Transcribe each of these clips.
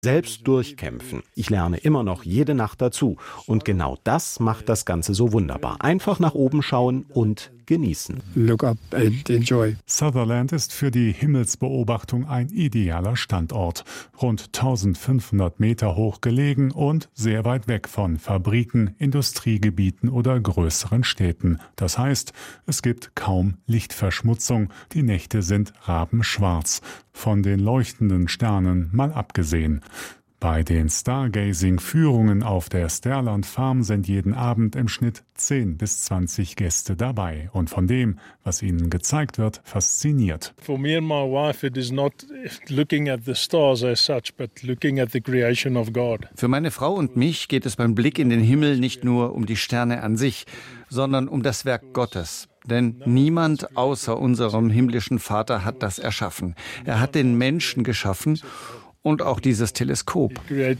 selbst durchkämpfen. Ich lerne immer noch jede Nacht dazu. Und genau das macht das Ganze so wunderbar. Einfach nach oben schauen und genießen. Look up and enjoy. Sutherland ist für die Himmelsbeobachtung ein idealer Standort. Rund 1500 Meter hoch gelegen und sehr weit weg von Fabriken, Industriegebieten oder größeren Städten. Das heißt, es gibt kaum Lichtverschmutzung. Die Nächte sind rabenschwarz. Von den leuchtenden Sternen mal abgesehen. Bei den Stargazing-Führungen auf der Sterland Farm sind jeden Abend im Schnitt 10 bis 20 Gäste dabei und von dem, was ihnen gezeigt wird, fasziniert. For me and my wife, it is not looking at the stars as such, but looking at the creation of God. Für meine Frau und mich geht es beim Blick in den Himmel nicht nur um die Sterne an sich, sondern um das Werk Gottes. Denn niemand außer unserem himmlischen Vater hat das erschaffen. Er hat den Menschen geschaffen und auch dieses Teleskop.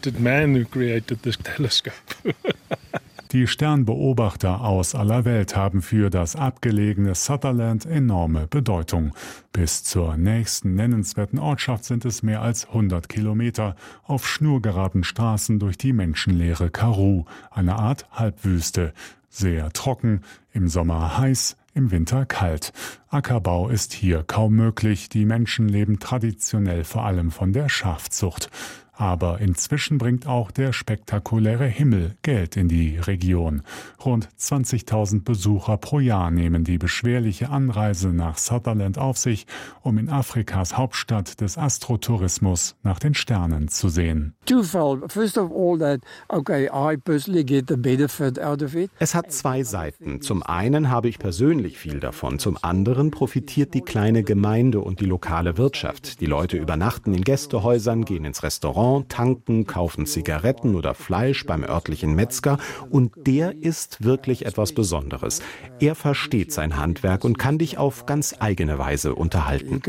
Die Sternbeobachter aus aller Welt haben für das abgelegene Sutherland enorme Bedeutung. Bis zur nächsten nennenswerten Ortschaft sind es mehr als 100 Kilometer auf schnurgeraden Straßen durch die menschenleere Karoo, eine Art Halbwüste. Sehr trocken, im Sommer heiß, im Winter kalt. Ackerbau ist hier kaum möglich. Die Menschen leben traditionell vor allem von der Schafzucht. Aber inzwischen bringt auch der spektakuläre Himmel Geld in die Region. Rund 20.000 Besucher pro Jahr nehmen die beschwerliche Anreise nach Sutherland auf sich, um in Afrikas Hauptstadt des Astrotourismus nach den Sternen zu sehen. Es hat zwei Seiten. Zum einen habe ich persönlich viel davon, zum anderen profitiert die kleine Gemeinde und die lokale Wirtschaft. Die Leute übernachten in Gästehäusern, gehen ins Restaurant, tanken, kaufen Zigaretten oder Fleisch beim örtlichen Metzger und der ist wirklich etwas Besonderes. Er versteht sein Handwerk und kann dich auf ganz eigene Weise unterhalten.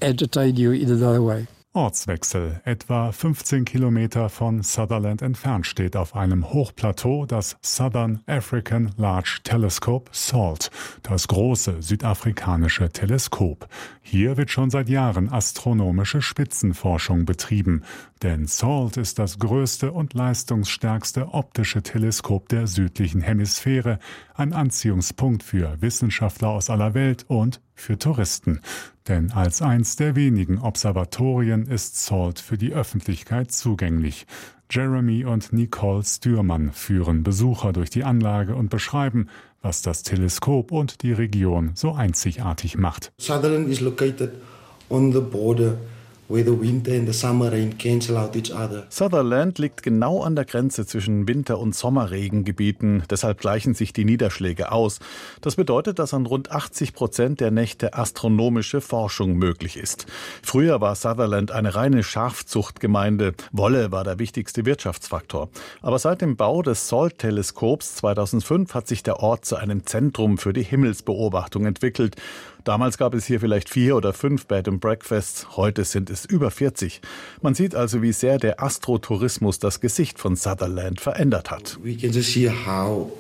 Ortswechsel. Etwa 15 Kilometer von Sutherland entfernt steht auf einem Hochplateau das Southern African Large Telescope SALT, das große südafrikanische Teleskop. Hier wird schon seit Jahren astronomische Spitzenforschung betrieben, denn SALT ist das größte und leistungsstärkste optische Teleskop der südlichen Hemisphäre, ein Anziehungspunkt für Wissenschaftler aus aller Welt und für Touristen. Denn als eins der wenigen Observatorien ist SALT für die Öffentlichkeit zugänglich. Jeremy und Nicole Stürmann führen Besucher durch die Anlage und beschreiben, was das Teleskop und die Region so einzigartig macht. Sutherland is located on the border where the winter and the summer rain cancel out each other. Sutherland liegt genau an der Grenze zwischen Winter- und Sommerregengebieten. Deshalb gleichen sich die Niederschläge aus. Das bedeutet, dass an rund 80% der Nächte astronomische Forschung möglich ist. Früher war Sutherland eine reine Schafzuchtgemeinde. Wolle war der wichtigste Wirtschaftsfaktor. Aber seit dem Bau des SALT-Teleskops 2005 hat sich der Ort zu einem Zentrum für die Himmelsbeobachtung entwickelt. Damals gab es hier vielleicht 4 oder 5 Bed and Breakfasts, heute sind es über 40. Man sieht also, wie sehr der Astrotourismus das Gesicht von Sutherland verändert hat. We can just see how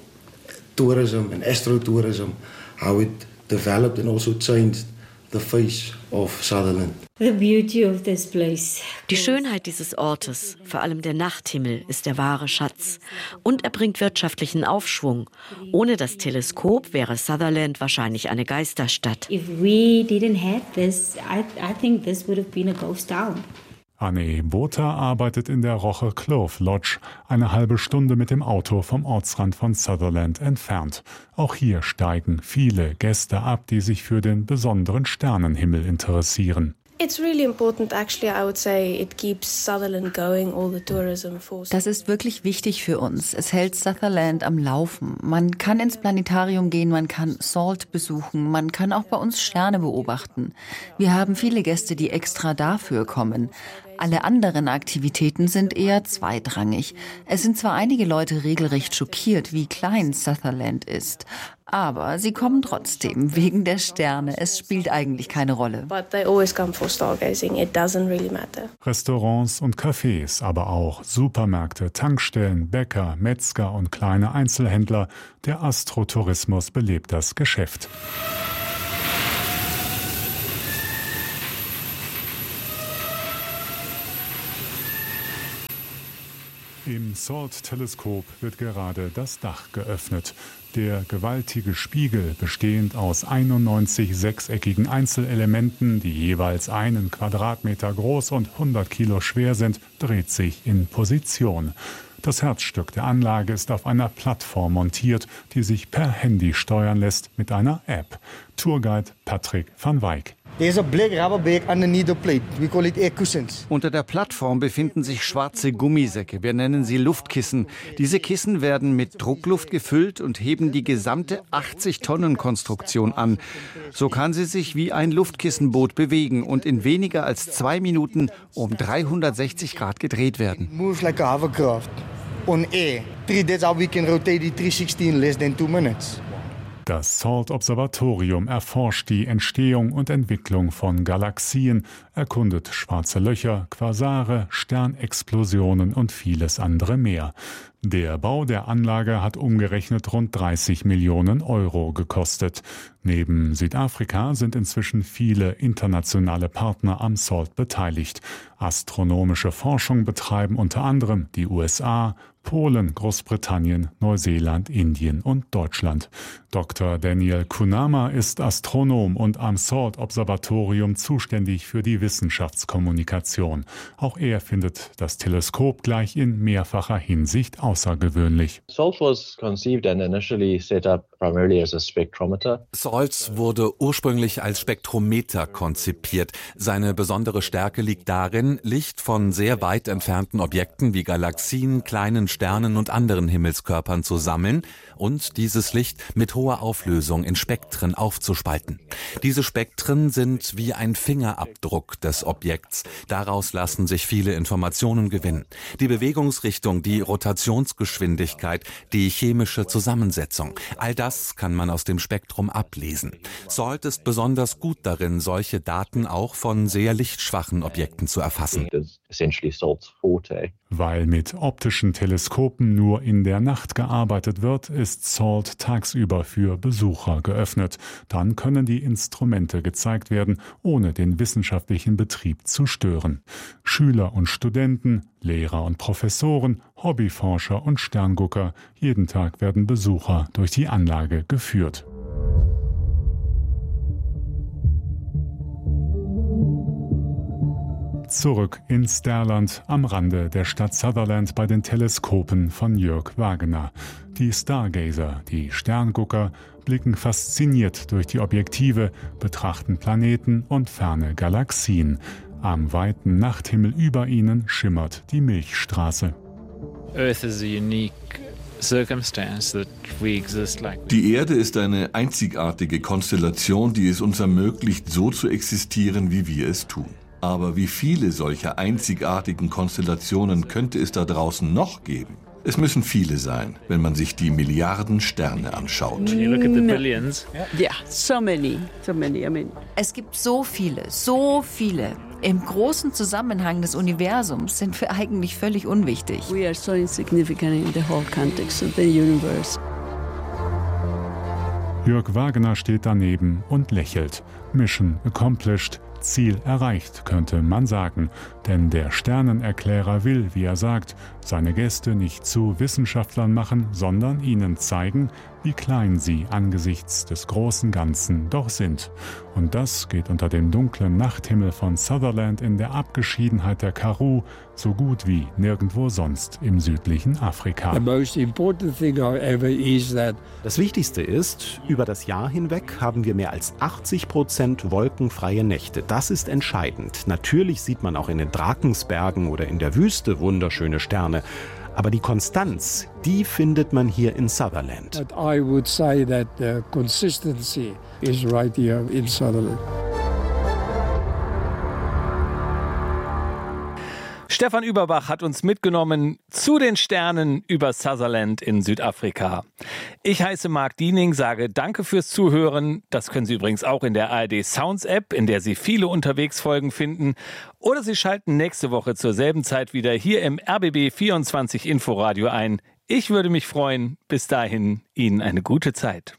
tourism and astrotourism, how it developed and also changed the face of Sutherland. The beauty of this place. Die Schönheit dieses Ortes, vor allem der Nachthimmel, ist der wahre Schatz. Und er bringt wirtschaftlichen Aufschwung. Ohne das Teleskop wäre Sutherland wahrscheinlich eine Geisterstadt. If we didn't have this, I think this would have been a ghost town. Anne Botha arbeitet in der Roche Clove Lodge, eine halbe Stunde mit dem Auto vom Ortsrand von Sutherland entfernt. Auch hier steigen viele Gäste ab, die sich für den besonderen Sternenhimmel interessieren. Das ist wirklich wichtig für uns. Es hält Sutherland am Laufen. Man kann ins Planetarium gehen, man kann SALT besuchen, man kann auch bei uns Sterne beobachten. Wir haben viele Gäste, die extra dafür kommen. Alle anderen Aktivitäten sind eher zweitrangig. Es sind zwar einige Leute regelrecht schockiert, wie klein Sutherland ist, aber sie kommen trotzdem wegen der Sterne. Es spielt eigentlich keine Rolle. Restaurants und Cafés, aber auch Supermärkte, Tankstellen, Bäcker, Metzger und kleine Einzelhändler. Der Astrotourismus belebt das Geschäft. Im SALT-Teleskop wird gerade das Dach geöffnet. Der gewaltige Spiegel, bestehend aus 91 sechseckigen Einzelelementen, die jeweils 1 Quadratmeter groß und 100 Kilo schwer sind, dreht sich in Position. Das Herzstück der Anlage ist auf einer Plattform montiert, die sich per Handy steuern lässt mit einer App. Tourguide Patrick van Wyk. Unter der Plattform befinden sich schwarze Gummisäcke. Wir nennen sie Luftkissen. Diese Kissen werden mit Druckluft gefüllt und heben die gesamte 80-Tonnen-Konstruktion an. So kann sie sich wie ein Luftkissenboot bewegen und in weniger als 2 Minuten um 360 Grad gedreht werden. Moves like a hovercraft. On air. 3 days a week can rotate the 360 in less than 2 minutes. Das SALT-Observatorium erforscht die Entstehung und Entwicklung von Galaxien, erkundet schwarze Löcher, Quasare, Sternexplosionen und vieles andere mehr. Der Bau der Anlage hat umgerechnet rund 30 Millionen Euro gekostet. Neben Südafrika sind inzwischen viele internationale Partner am SALT beteiligt. Astronomische Forschung betreiben unter anderem die USA, Polen, Großbritannien, Neuseeland, Indien und Deutschland. Dr. Daniel Kunama ist Astronom und am SALT-Observatorium zuständig für die Wissenschaftskommunikation. Auch er findet das Teleskop gleich in mehrfacher Hinsicht außergewöhnlich. SALT was conceived and initially set up primarily as a spectrometer. SALT wurde ursprünglich als Spektrometer konzipiert. Seine besondere Stärke liegt darin, Licht von sehr weit entfernten Objekten wie Galaxien, kleinen Sternen und anderen Himmelskörpern zu sammeln und dieses Licht mit hoher Auflösung in Spektren aufzuspalten. Diese Spektren sind wie ein Fingerabdruck des Objekts. Daraus lassen sich viele Informationen gewinnen. Die Bewegungsrichtung, die Rotationsgeschwindigkeit, die chemische Zusammensetzung. All das kann man aus dem Spektrum ablesen. SALT ist besonders gut darin, solche Daten auch von sehr lichtschwachen Objekten zu erfassen. Weil mit optischen Teleskopen nur in der Nacht gearbeitet wird, ist SALT tagsüber für Besucher geöffnet. Dann können die Instrumente gezeigt werden, ohne den wissenschaftlichen Betrieb zu stören. Schüler und Studenten, Lehrer und Professoren, Hobbyforscher und Sterngucker, jeden Tag werden Besucher durch die Anlage geführt. Zurück in Sterland am Rande der Stadt Sutherland bei den Teleskopen von Jörg Wagener. Die Stargazer, die Sterngucker, blicken fasziniert durch die Objektive, betrachten Planeten und ferne Galaxien. Am weiten Nachthimmel über ihnen schimmert die Milchstraße. Earth is a unique circumstance that we exist like. Die Erde ist eine einzigartige Konstellation, die es uns ermöglicht, so zu existieren, wie wir es tun. Aber wie viele solcher einzigartigen Konstellationen könnte es da draußen noch geben? Es müssen viele sein, wenn man sich die Milliarden Sterne anschaut. Yeah, so many. Es gibt so viele. Im großen Zusammenhang des Universums sind wir eigentlich völlig unwichtig. We are so insignificant in the whole context of the universe. Jörg Wagener steht daneben und lächelt. Mission accomplished. Ziel erreicht, könnte man sagen. Denn der Sternenerklärer will, wie er sagt, seine Gäste nicht zu Wissenschaftlern machen, sondern ihnen zeigen, wie klein sie angesichts des großen Ganzen doch sind. Und das geht unter dem dunklen Nachthimmel von Sutherland in der Abgeschiedenheit der Karoo so gut wie nirgendwo sonst im südlichen Afrika. Das Wichtigste ist, über das Jahr hinweg haben wir mehr als 80% wolkenfreie Nächte. Das ist entscheidend. Natürlich sieht man auch in den Drakensbergen oder in der Wüste wunderschöne Sterne. Aber die Konstanz, die findet man hier in Sutherland. But I would say that the consistency is right here in Sutherland. Stefan Überbach hat uns mitgenommen zu den Sternen über Sutherland in Südafrika. Ich heiße Marc Diening, sage danke fürs Zuhören. Das können Sie übrigens auch in der ARD Sounds App, in der Sie viele Unterwegsfolgen finden. Oder Sie schalten nächste Woche zur selben Zeit wieder hier im RBB 24 Inforadio ein. Ich würde mich freuen. Bis dahin, Ihnen eine gute Zeit.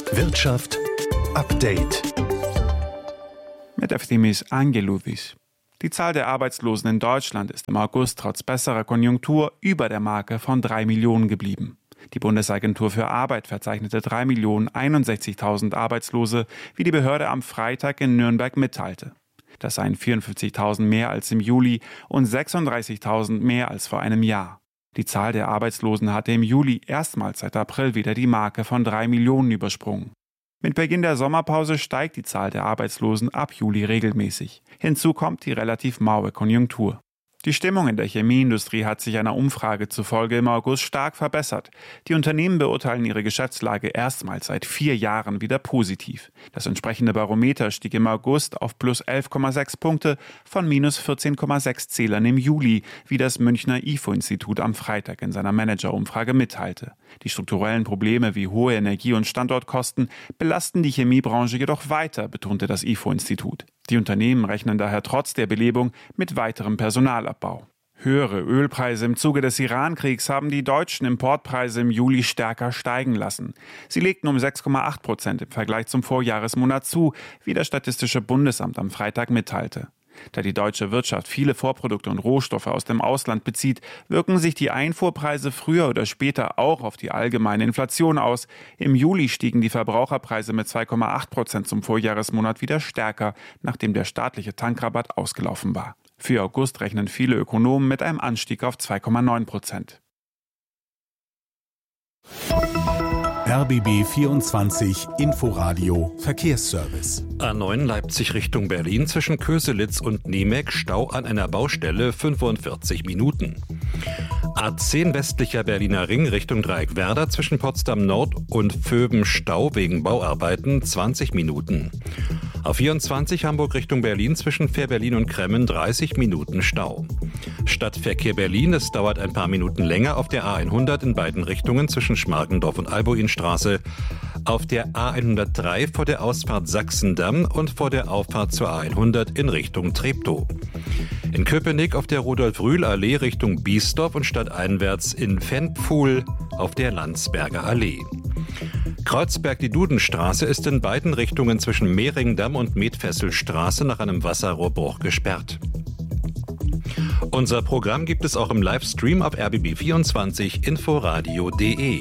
Wirtschaft Update. Μετ' ευθύμης Άγγελούδης. Die Zahl der Arbeitslosen in Deutschland ist im August trotz besserer Konjunktur über der Marke von 3 Millionen geblieben. Die Bundesagentur für Arbeit verzeichnete 3.061.000 Arbeitslose, wie die Behörde am Freitag in Nürnberg mitteilte. Das seien 54.000 mehr als im Juli und 36.000 mehr als vor einem Jahr. Die Zahl der Arbeitslosen hatte im Juli erstmals seit April wieder die Marke von 3 Millionen übersprungen. Mit Beginn der Sommerpause steigt die Zahl der Arbeitslosen ab Juli regelmäßig. Hinzu kommt die relativ maue Konjunktur. Die Stimmung in der Chemieindustrie hat sich einer Umfrage zufolge im August stark verbessert. Die Unternehmen beurteilen ihre Geschäftslage erstmals seit 4 Jahren wieder positiv. Das entsprechende Barometer stieg im August auf plus 11,6 Punkte von minus 14,6 Zählern im Juli, wie das Münchner IFO-Institut am Freitag in seiner Managerumfrage mitteilte. Die strukturellen Probleme wie hohe Energie- und Standortkosten belasten die Chemiebranche jedoch weiter, betonte das IFO-Institut. Die Unternehmen rechnen daher trotz der Belebung mit weiterem Personalabbau. Höhere Ölpreise im Zuge des Iran-Kriegs haben die deutschen Importpreise im Juli stärker steigen lassen. Sie legten um 6,8% im Vergleich zum Vorjahresmonat zu, wie das Statistische Bundesamt am Freitag mitteilte. Da die deutsche Wirtschaft viele Vorprodukte und Rohstoffe aus dem Ausland bezieht, wirken sich die Einfuhrpreise früher oder später auch auf die allgemeine Inflation aus. Im Juli stiegen die Verbraucherpreise mit 2,8% zum Vorjahresmonat wieder stärker, nachdem der staatliche Tankrabatt ausgelaufen war. Für August rechnen viele Ökonomen mit einem Anstieg auf 2,9%. RBB 24 Inforadio Verkehrsservice. A9 Leipzig Richtung Berlin zwischen Köselitz und Niemek, Stau an einer Baustelle 45 Minuten. A10 westlicher Berliner Ring Richtung Dreieckwerder zwischen Potsdam Nord und Vöben, Stau wegen Bauarbeiten 20 Minuten. A24 Hamburg Richtung Berlin zwischen Fährberlin und Kremmen 30 Minuten Stau. Stadtverkehr Berlin, es dauert ein paar Minuten länger auf der A100 in beiden Richtungen zwischen Schmargendorf und Albuinstraße. Auf der A103 vor der Ausfahrt Sachsendamm und vor der Auffahrt zur A100 in Richtung Treptow. In Köpenick auf der Rudolf-Rühl-Allee Richtung Biesdorf und stadteinwärts in Ventpfuhl auf der Landsberger Allee. Kreuzberg die Dudenstraße ist in beiden Richtungen zwischen Mehringdamm und Medfesselstraße nach einem Wasserrohrbruch gesperrt. Unser Programm gibt es auch im Livestream auf rbb24 inforadio.de.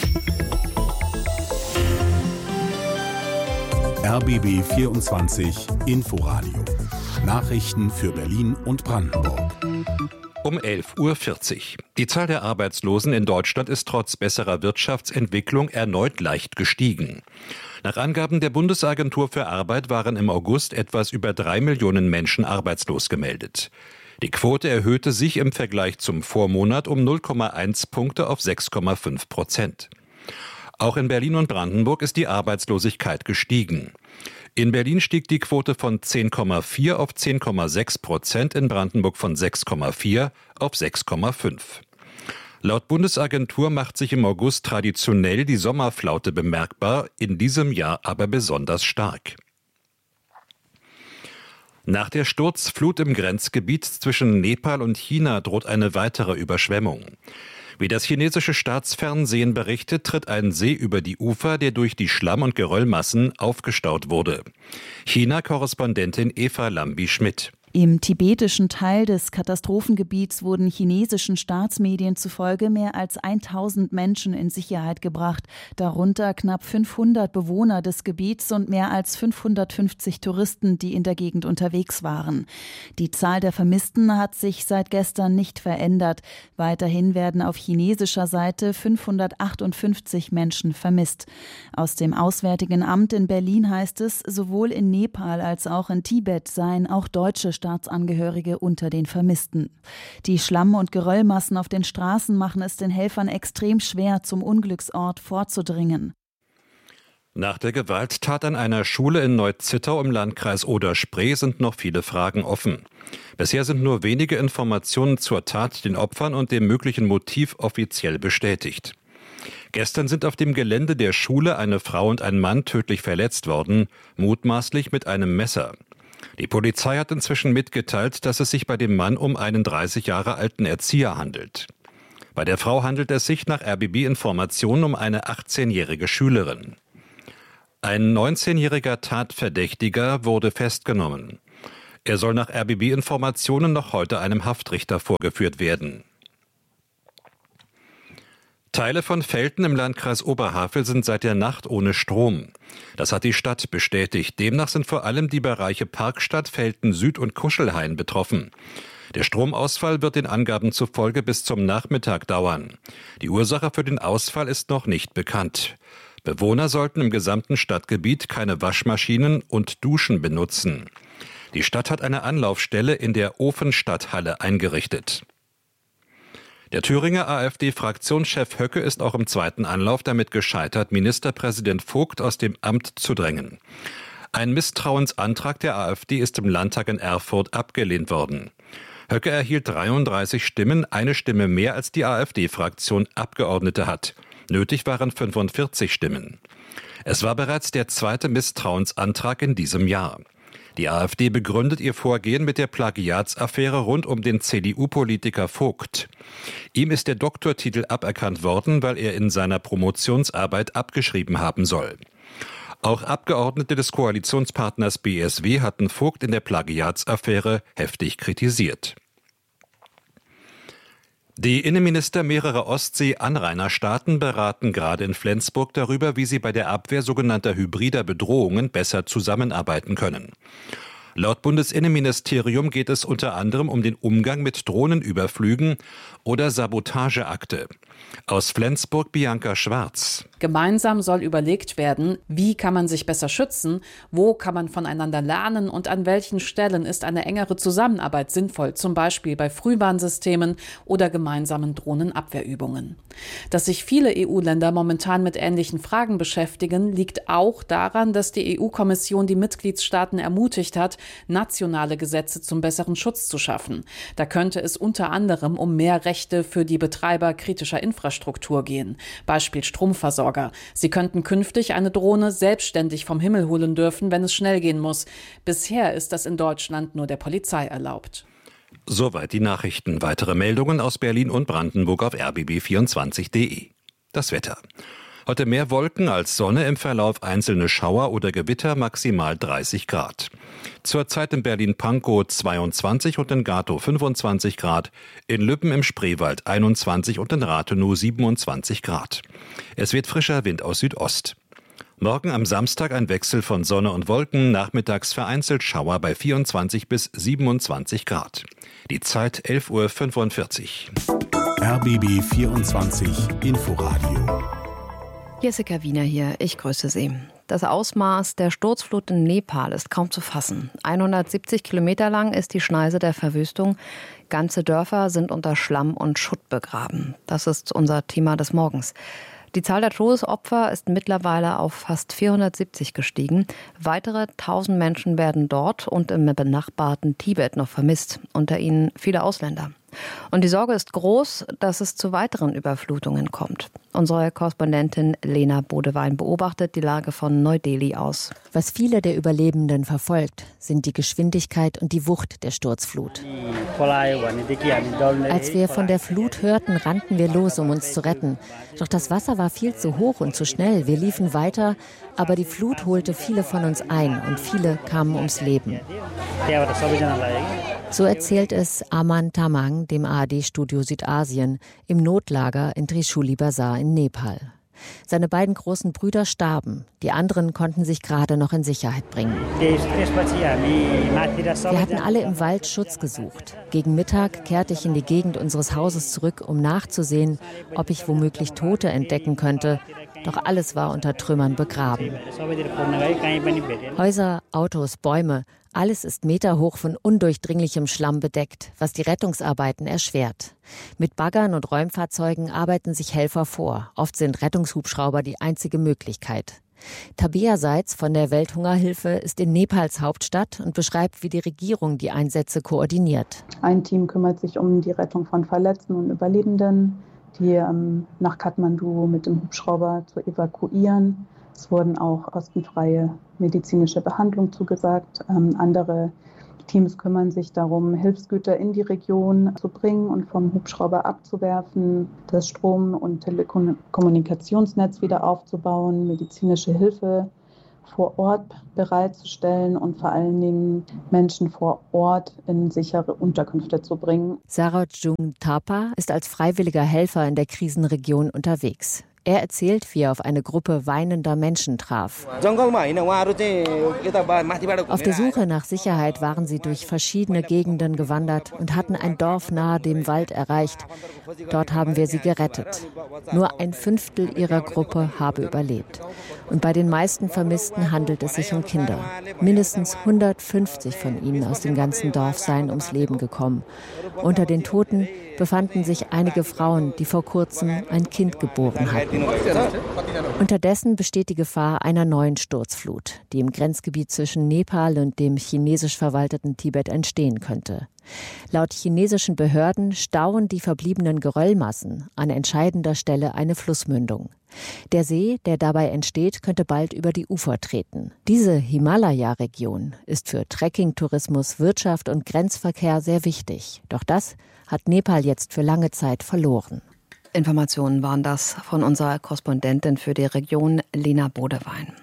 RBB 24 Inforadio. Nachrichten für Berlin und Brandenburg. Um 11.40 Uhr. Die Zahl der Arbeitslosen in Deutschland ist trotz besserer Wirtschaftsentwicklung erneut leicht gestiegen. Nach Angaben der Bundesagentur für Arbeit waren im August etwas über 3 Millionen Menschen arbeitslos gemeldet. Die Quote erhöhte sich im Vergleich zum Vormonat um 0,1 Punkte auf 6,5%. Auch in Berlin und Brandenburg ist die Arbeitslosigkeit gestiegen. In Berlin stieg die Quote von 10,4 auf 10,6%, in Brandenburg von 6,4 auf 6,5. Laut Bundesagentur macht sich im August traditionell die Sommerflaute bemerkbar, in diesem Jahr aber besonders stark. Nach der Sturzflut im Grenzgebiet zwischen Nepal und China droht eine weitere Überschwemmung. Wie das chinesische Staatsfernsehen berichtet, tritt ein See über die Ufer, der durch die Schlamm- und Geröllmassen aufgestaut wurde. China-Korrespondentin Eva Lambi-Schmidt. Im tibetischen Teil des Katastrophengebiets wurden chinesischen Staatsmedien zufolge mehr als 1000 Menschen in Sicherheit gebracht, darunter knapp 500 Bewohner des Gebiets und mehr als 550 Touristen, die in der Gegend unterwegs waren. Die Zahl der Vermissten hat sich seit gestern nicht verändert. Weiterhin werden auf chinesischer Seite 558 Menschen vermisst. Aus dem Auswärtigen Amt in Berlin heißt es, sowohl in Nepal als auch in Tibet seien auch deutsche Staatsangehörige unter den Vermissten. Die Schlamm- und Geröllmassen auf den Straßen machen es den Helfern extrem schwer, zum Unglücksort vorzudringen. Nach der Gewalttat an einer Schule in Neu-Zittau im Landkreis Oder-Spree sind noch viele Fragen offen. Bisher sind nur wenige Informationen zur Tat, den Opfern und dem möglichen Motiv offiziell bestätigt. Gestern sind auf dem Gelände der Schule eine Frau und ein Mann tödlich verletzt worden, mutmaßlich mit einem Messer. Die Polizei hat inzwischen mitgeteilt, dass es sich bei dem Mann um einen 30 Jahre alten Erzieher handelt. Bei der Frau handelt es sich nach RBB-Informationen um eine 18-jährige Schülerin. Ein 19-jähriger Tatverdächtiger wurde festgenommen. Er soll nach RBB-Informationen noch heute einem Haftrichter vorgeführt werden. Teile von Velten im Landkreis Oberhavel sind seit der Nacht ohne Strom. Das hat die Stadt bestätigt. Demnach sind vor allem die Bereiche Parkstadt, Velten Süd und Kuschelhain betroffen. Der Stromausfall wird den Angaben zufolge bis zum Nachmittag dauern. Die Ursache für den Ausfall ist noch nicht bekannt. Bewohner sollten im gesamten Stadtgebiet keine Waschmaschinen und Duschen benutzen. Die Stadt hat eine Anlaufstelle in der Ofenstadthalle eingerichtet. Der Thüringer AfD-Fraktionschef Höcke ist auch im zweiten Anlauf damit gescheitert, Ministerpräsident Vogt aus dem Amt zu drängen. Ein Misstrauensantrag der AfD ist im Landtag in Erfurt abgelehnt worden. Höcke erhielt 33 Stimmen, eine Stimme mehr als die AfD-Fraktion Abgeordnete hat. Nötig waren 45 Stimmen. Es war bereits der zweite Misstrauensantrag in diesem Jahr. Die AfD begründet ihr Vorgehen mit der Plagiatsaffäre rund um den CDU-Politiker Vogt. Ihm ist der Doktortitel aberkannt worden, weil er in seiner Promotionsarbeit abgeschrieben haben soll. Auch Abgeordnete des Koalitionspartners BSW hatten Vogt in der Plagiatsaffäre heftig kritisiert. Die Innenminister mehrerer Ostsee-Anrainerstaaten beraten gerade in Flensburg darüber, wie sie bei der Abwehr sogenannter hybrider Bedrohungen besser zusammenarbeiten können. Laut Bundesinnenministerium geht es unter anderem um den Umgang mit Drohnenüberflügen oder Sabotageakte. Aus Flensburg Bianca Schwarz. Gemeinsam soll überlegt werden, wie kann man sich besser schützen, wo kann man voneinander lernen und an welchen Stellen ist eine engere Zusammenarbeit sinnvoll, zum Beispiel bei Frühwarnsystemen oder gemeinsamen Drohnenabwehrübungen. Dass sich viele EU-Länder momentan mit ähnlichen Fragen beschäftigen, liegt auch daran, dass die EU-Kommission die Mitgliedstaaten ermutigt hat, nationale Gesetze zum besseren Schutz zu schaffen. Da könnte es unter anderem um mehr Rechte für die Betreiber kritischer Infrastruktur gehen. Beispiel Stromversorger. Sie könnten künftig eine Drohne selbstständig vom Himmel holen dürfen, wenn es schnell gehen muss. Bisher ist das in Deutschland nur der Polizei erlaubt. Soweit die Nachrichten. Weitere Meldungen aus Berlin und Brandenburg auf rbb24.de. Das Wetter. Heute mehr Wolken als Sonne, im Verlauf einzelne Schauer oder Gewitter, maximal 30 Grad. Zurzeit in Berlin-Pankow 22 und in Gatow 25 Grad, in Lübben im Spreewald 21 und in Rathenow 27 Grad. Es wird frischer Wind aus Südost. Morgen am Samstag ein Wechsel von Sonne und Wolken, nachmittags vereinzelt Schauer bei 24 bis 27 Grad. Die Zeit 11:45 Uhr. RBB 24 Inforadio. Jessica Wiener hier, ich grüße Sie. Das Ausmaß der Sturzflut in Nepal ist kaum zu fassen. 170 Kilometer lang ist die Schneise der Verwüstung. Ganze Dörfer sind unter Schlamm und Schutt begraben. Das ist unser Thema des Morgens. Die Zahl der Todesopfer ist mittlerweile auf fast 470 gestiegen. Weitere 1000 Menschen werden dort und im benachbarten Tibet noch vermisst. Unter ihnen viele Ausländer. Und die Sorge ist groß, dass es zu weiteren Überflutungen kommt. Unsere Korrespondentin Lena Bodewein beobachtet die Lage von Neu-Delhi aus. Was viele der Überlebenden verfolgt, sind die Geschwindigkeit und die Wucht der Sturzflut. Als wir von der Flut hörten, rannten wir los, um uns zu retten. Doch das Wasser war viel zu hoch und zu schnell. Wir liefen weiter, aber die Flut holte viele von uns ein und viele kamen ums Leben. So erzählt es Aman Tamang, dem ARD-Studio Südasien, im Notlager in Trishuli Bazar in Nepal. Seine beiden großen Brüder starben, die anderen konnten sich gerade noch in Sicherheit bringen. Wir hatten alle im Wald Schutz gesucht. Gegen Mittag kehrte ich in die Gegend unseres Hauses zurück, um nachzusehen, ob ich womöglich Tote entdecken könnte. Doch alles war unter Trümmern begraben. Häuser, Autos, Bäume, alles ist meterhoch von undurchdringlichem Schlamm bedeckt, was die Rettungsarbeiten erschwert. Mit Baggern und Räumfahrzeugen arbeiten sich Helfer vor. Oft sind Rettungshubschrauber die einzige Möglichkeit. Tabea Seitz von der Welthungerhilfe ist in Nepals Hauptstadt und beschreibt, wie die Regierung die Einsätze koordiniert. Ein Team kümmert sich um die Rettung von Verletzten und Überlebenden, die nach Kathmandu mit dem Hubschrauber zu evakuieren. Es wurden auch kostenfreie medizinische Behandlung zugesagt. Andere Teams kümmern sich darum, Hilfsgüter in die Region zu bringen und vom Hubschrauber abzuwerfen, das Strom- und Telekommunikationsnetz wieder aufzubauen, medizinische Hilfe vor Ort bereitzustellen und vor allen Dingen Menschen vor Ort in sichere Unterkünfte zu bringen. Sarojung Thapa ist als freiwilliger Helfer in der Krisenregion unterwegs. Er erzählt, wie er auf eine Gruppe weinender Menschen traf. Auf der Suche nach Sicherheit waren sie durch verschiedene Gegenden gewandert und hatten ein Dorf nahe dem Wald erreicht. Dort haben wir sie gerettet. Nur 1/5 ihrer Gruppe habe überlebt. Und bei den meisten Vermissten handelt es sich um Kinder. Mindestens 150 von ihnen aus dem ganzen Dorf seien ums Leben gekommen. Unter den Toten befanden sich einige Frauen, die vor kurzem ein Kind geboren hatten. Unterdessen besteht die Gefahr einer neuen Sturzflut, die im Grenzgebiet zwischen Nepal und dem chinesisch verwalteten Tibet entstehen könnte. Laut chinesischen Behörden stauen die verbliebenen Geröllmassen an entscheidender Stelle eine Flussmündung. Der See, der dabei entsteht, könnte bald über die Ufer treten. Diese Himalaya-Region ist für Trekking-Tourismus, Wirtschaft und Grenzverkehr sehr wichtig. Doch das hat Nepal jetzt für lange Zeit verloren. Informationen waren das von unserer Korrespondentin für die Region, Lena Bodewein.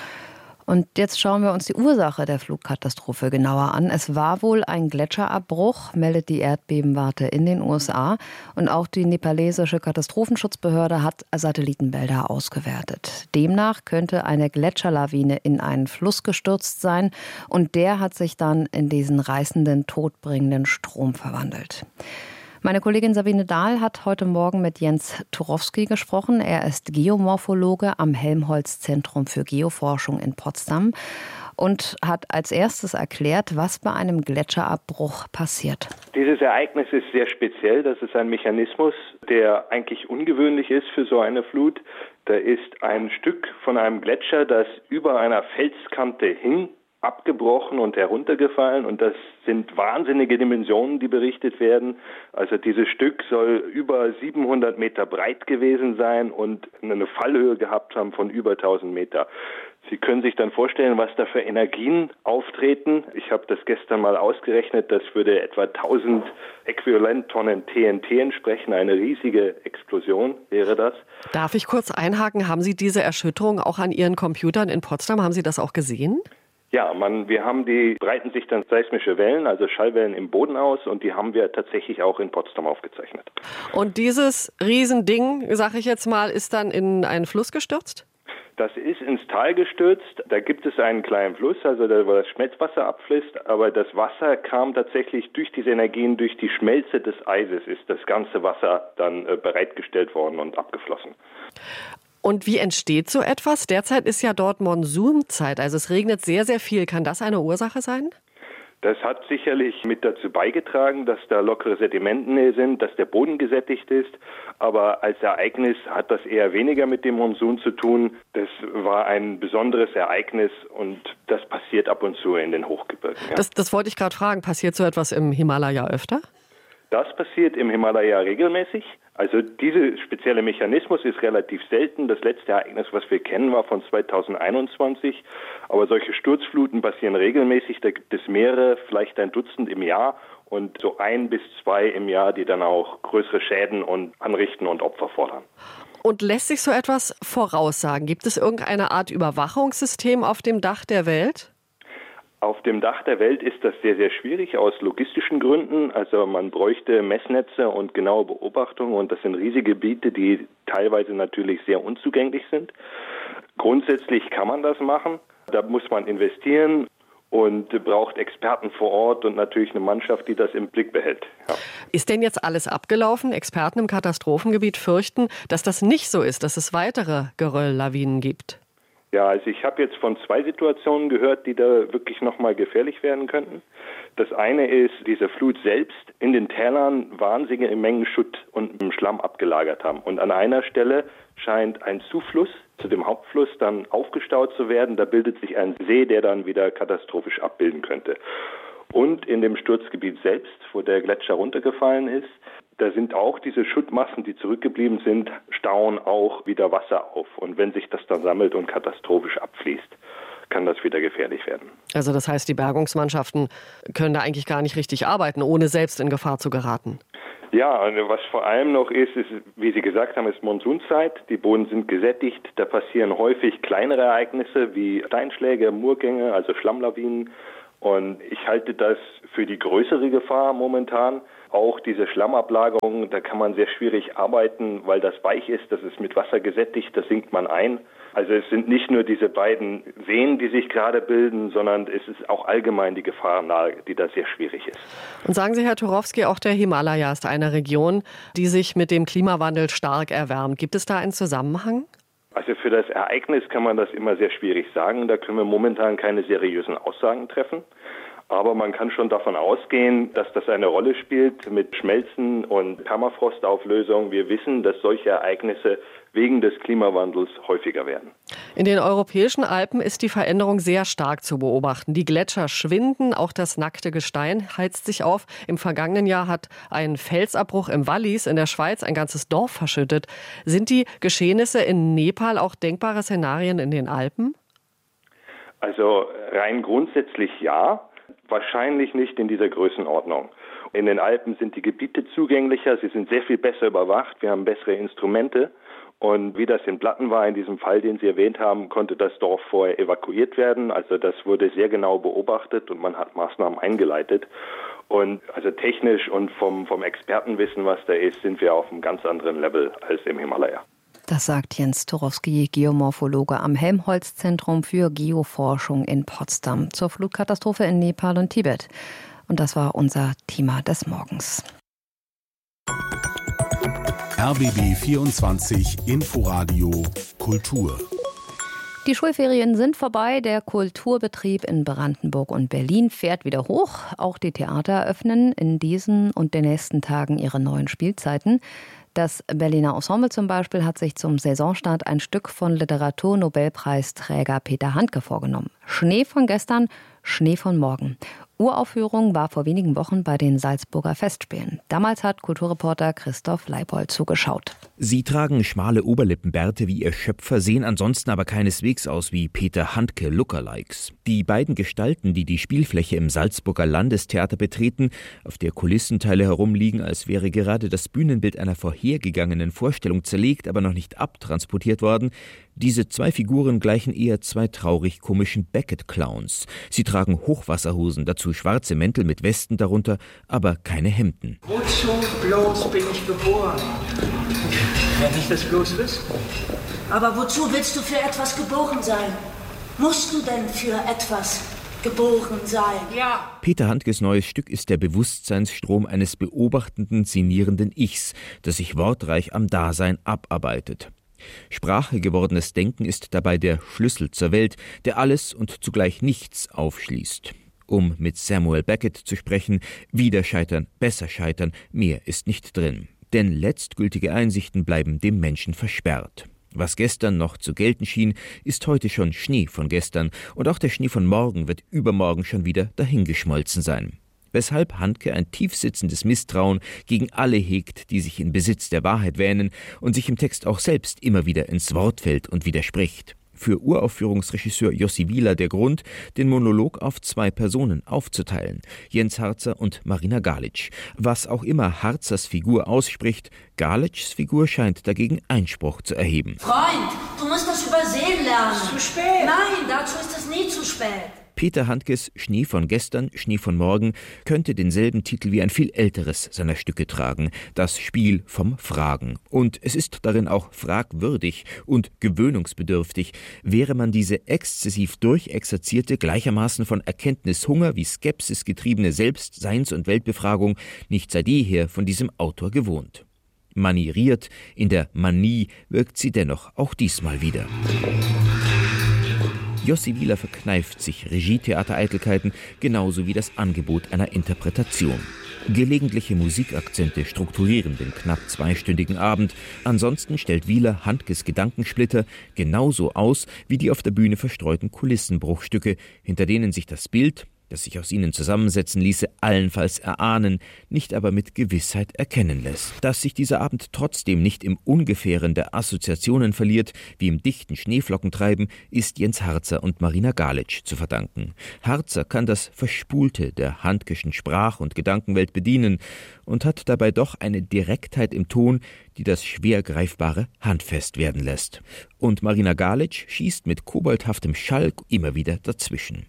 Und jetzt schauen wir uns die Ursache der Flugkatastrophe genauer an. Es war wohl ein Gletscherabbruch, meldet die Erdbebenwarte in den USA. Und auch die nepalesische Katastrophenschutzbehörde hat Satellitenbilder ausgewertet. Demnach könnte eine Gletscherlawine in einen Fluss gestürzt sein. Und der hat sich dann in diesen reißenden, todbringenden Strom verwandelt. Meine Kollegin Sabine Dahl hat heute Morgen mit Jens Turowski gesprochen. Er ist Geomorphologe am Helmholtz-Zentrum für Geoforschung in Potsdam und hat als erstes erklärt, was bei einem Gletscherabbruch passiert. Dieses Ereignis ist sehr speziell. Das ist ein Mechanismus, der eigentlich ungewöhnlich ist für so eine Flut. Da ist ein Stück von einem Gletscher, das über einer Felskante hing, abgebrochen und heruntergefallen, und das sind wahnsinnige Dimensionen, die berichtet werden. Also dieses Stück soll über 700 Meter breit gewesen sein und eine Fallhöhe gehabt haben von über 1000 Meter. Sie können sich dann vorstellen, was da für Energien auftreten. Ich habe das gestern mal ausgerechnet, das würde etwa 1000 Äquivalenttonnen TNT entsprechen. Eine riesige Explosion wäre das. Darf ich kurz einhaken? Haben Sie diese Erschütterung auch an Ihren Computern in Potsdam? Haben Sie das auch gesehen? Ja, breiten sich dann seismische Wellen, also Schallwellen im Boden aus, und die haben wir tatsächlich auch in Potsdam aufgezeichnet. Und dieses Riesending, sage ich jetzt mal, ist dann in einen Fluss gestürzt? Das ist ins Tal gestürzt. Da gibt es einen kleinen Fluss, also wo das Schmelzwasser abfließt. Aber das Wasser kam tatsächlich durch diese Energien, durch die Schmelze des Eises ist das ganze Wasser dann bereitgestellt worden und abgeflossen. Und wie entsteht so etwas? Derzeit ist ja dort Monsunzeit, also es regnet sehr, sehr viel. Kann das eine Ursache sein? Das hat sicherlich mit dazu beigetragen, dass da lockere Sedimentennähe sind, dass der Boden gesättigt ist. Aber als Ereignis hat das eher weniger mit dem Monsun zu tun. Das war ein besonderes Ereignis und das passiert ab und zu in den Hochgebirgen. Ja. Das wollte ich gerade fragen. Passiert so etwas im Himalaya öfter? Das passiert im Himalaya regelmäßig. Also dieser spezielle Mechanismus ist relativ selten. Das letzte Ereignis, was wir kennen, war von 2021. Aber solche Sturzfluten passieren regelmäßig. Da gibt es mehrere, vielleicht ein Dutzend im Jahr und so 1 bis 2 im Jahr, die dann auch größere Schäden anrichten und Opfer fordern. Und lässt sich so etwas voraussagen? Gibt es irgendeine Art Überwachungssystem auf dem Dach der Welt? Auf dem Dach der Welt ist das sehr, sehr schwierig aus logistischen Gründen. Also man bräuchte Messnetze und genaue Beobachtungen, und das sind riesige Gebiete, die teilweise natürlich sehr unzugänglich sind. Grundsätzlich kann man das machen. Da muss man investieren und braucht Experten vor Ort und natürlich eine Mannschaft, die das im Blick behält. Ja. Ist denn jetzt alles abgelaufen? Experten im Katastrophengebiet fürchten, dass das nicht so ist, dass es weitere Gerölllawinen gibt. Ja, also ich habe jetzt von 2 Situationen gehört, die da wirklich nochmal gefährlich werden könnten. Das eine ist, diese Flut selbst in den Tälern wahnsinnige Mengen Schutt und Schlamm abgelagert haben. Und an einer Stelle scheint ein Zufluss zu dem Hauptfluss dann aufgestaut zu werden. Da bildet sich ein See, der dann wieder katastrophisch abbilden könnte. Und in dem Sturzgebiet selbst, wo der Gletscher runtergefallen ist, da sind auch diese Schuttmassen, die zurückgeblieben sind, stauen auch wieder Wasser auf. Und wenn sich das dann sammelt und katastrophisch abfließt, kann das wieder gefährlich werden. Also das heißt, die Bergungsmannschaften können da eigentlich gar nicht richtig arbeiten, ohne selbst in Gefahr zu geraten. Ja, was vor allem noch ist, wie Sie gesagt haben, ist Monsunzeit. Die Boden sind gesättigt. Da passieren häufig kleinere Ereignisse wie Steinschläge, Murgänge, also Schlammlawinen. Und ich halte das für die größere Gefahr momentan. Auch diese Schlammablagerung, da kann man sehr schwierig arbeiten, weil das weich ist, das ist mit Wasser gesättigt, da sinkt man ein. Also es sind nicht nur diese beiden Seen, die sich gerade bilden, sondern es ist auch allgemein die Gefahr nahe, die da sehr schwierig ist. Und sagen Sie, Herr Turowski, auch der Himalaya ist eine Region, die sich mit dem Klimawandel stark erwärmt. Gibt es da einen Zusammenhang? Also für das Ereignis kann man das immer sehr schwierig sagen. Da können wir momentan keine seriösen Aussagen treffen. Aber man kann schon davon ausgehen, dass das eine Rolle spielt mit Schmelzen und Permafrostauflösung. Wir wissen, dass solche Ereignisse wegen des Klimawandels häufiger werden. In den europäischen Alpen ist die Veränderung sehr stark zu beobachten. Die Gletscher schwinden, auch das nackte Gestein heizt sich auf. Im vergangenen Jahr hat ein Felsabbruch im Wallis in der Schweiz ein ganzes Dorf verschüttet. Sind die Geschehnisse in Nepal auch denkbare Szenarien in den Alpen? Also rein grundsätzlich ja. Wahrscheinlich nicht in dieser Größenordnung. In den Alpen sind die Gebiete zugänglicher, sie sind sehr viel besser überwacht, wir haben bessere Instrumente. Und wie das in Platten war, in diesem Fall, den Sie erwähnt haben, konnte das Dorf vorher evakuiert werden. Also das wurde sehr genau beobachtet und man hat Maßnahmen eingeleitet. Und also technisch und vom Expertenwissen, was da ist, sind wir auf einem ganz anderen Level als im Himalaya. Das sagt Jens Turowski, Geomorphologe am Helmholtz-Zentrum für Geoforschung in Potsdam zur Flutkatastrophe in Nepal und Tibet. Und das war unser Thema des Morgens. RBB 24 Inforadio Kultur. Die Schulferien sind vorbei. Der Kulturbetrieb in Brandenburg und Berlin fährt wieder hoch. Auch die Theater eröffnen in diesen und den nächsten Tagen ihre neuen Spielzeiten. Das Berliner Ensemble zum Beispiel hat sich zum Saisonstart ein Stück von Literaturnobelpreisträger Peter Handke vorgenommen. Schnee von gestern, Schnee von morgen. Uraufführung war vor wenigen Wochen bei den Salzburger Festspielen. Damals hat Kulturreporter Christoph Leibold zugeschaut. Sie tragen schmale Oberlippenbärte wie ihr Schöpfer, sehen ansonsten aber keineswegs aus wie Peter Handke Lookalikes. Die beiden Gestalten, die die Spielfläche im Salzburger Landestheater betreten, auf der Kulissenteile herumliegen, als wäre gerade das Bühnenbild einer vorhergegangenen Vorstellung zerlegt, aber noch nicht abtransportiert worden. Diese zwei Figuren gleichen eher zwei traurig komischen Beckett-Clowns. Sie tragen Hochwasserhosen, dazu schwarze Mäntel mit Westen darunter, aber keine Hemden. Wozu bloß bin ich geboren? Wenn ich das bloß wüsste. Aber wozu willst du für etwas geboren sein? Musst du denn für etwas geboren sein? Ja. Peter Handkes neues Stück ist der Bewusstseinsstrom eines beobachtenden, sinnierenden Ichs, das sich wortreich am Dasein abarbeitet. Sprache gewordenes Denken ist dabei der Schlüssel zur Welt, der alles und zugleich nichts aufschließt. Um mit Samuel Beckett zu sprechen, wieder scheitern, besser scheitern, mehr ist nicht drin. Denn letztgültige Einsichten bleiben dem Menschen versperrt. Was gestern noch zu gelten schien, ist heute schon Schnee von gestern, und auch der Schnee von morgen wird übermorgen schon wieder dahingeschmolzen sein. Weshalb Handke ein tiefsitzendes Misstrauen gegen alle hegt, die sich in Besitz der Wahrheit wähnen und sich im Text auch selbst immer wieder ins Wort fällt und widerspricht. Für Uraufführungsregisseur Jussi Wieler der Grund, den Monolog auf zwei Personen aufzuteilen, Jens Harzer und Marina Galic. Was auch immer Harzers Figur ausspricht, Galics Figur scheint dagegen Einspruch zu erheben. Freund, du musst das übersehen lernen. Zu spät. Nein, dazu ist es nie zu spät. Peter Handkes Schnee von gestern, Schnee von morgen könnte denselben Titel wie ein viel älteres seiner Stücke tragen, das Spiel vom Fragen. Und es ist darin auch fragwürdig und gewöhnungsbedürftig, wäre man diese exzessiv durchexerzierte, gleichermaßen von Erkenntnishunger wie Skepsis getriebene Selbstseins- und Weltbefragung nicht seit jeher von diesem Autor gewohnt. Manieriert, in der Manie wirkt sie dennoch auch diesmal wieder. Jussi Wieler verkneift sich Regietheatereitelkeiten genauso wie das Angebot einer Interpretation. Gelegentliche Musikakzente strukturieren den knapp zweistündigen Abend. Ansonsten stellt Wieler Handkes Gedankensplitter genauso aus wie die auf der Bühne verstreuten Kulissenbruchstücke, hinter denen sich das Bild, das sich aus ihnen zusammensetzen ließe, allenfalls erahnen, nicht aber mit Gewissheit erkennen lässt. Dass sich dieser Abend trotzdem nicht im Ungefähren der Assoziationen verliert, wie im dichten Schneeflockentreiben, ist Jens Harzer und Marina Galic zu verdanken. Harzer kann das Verspulte der handkischen Sprach- und Gedankenwelt bedienen und hat dabei doch eine Direktheit im Ton, die das schwer Greifbare handfest werden lässt. Und Marina Galic schießt mit koboldhaftem Schall immer wieder dazwischen.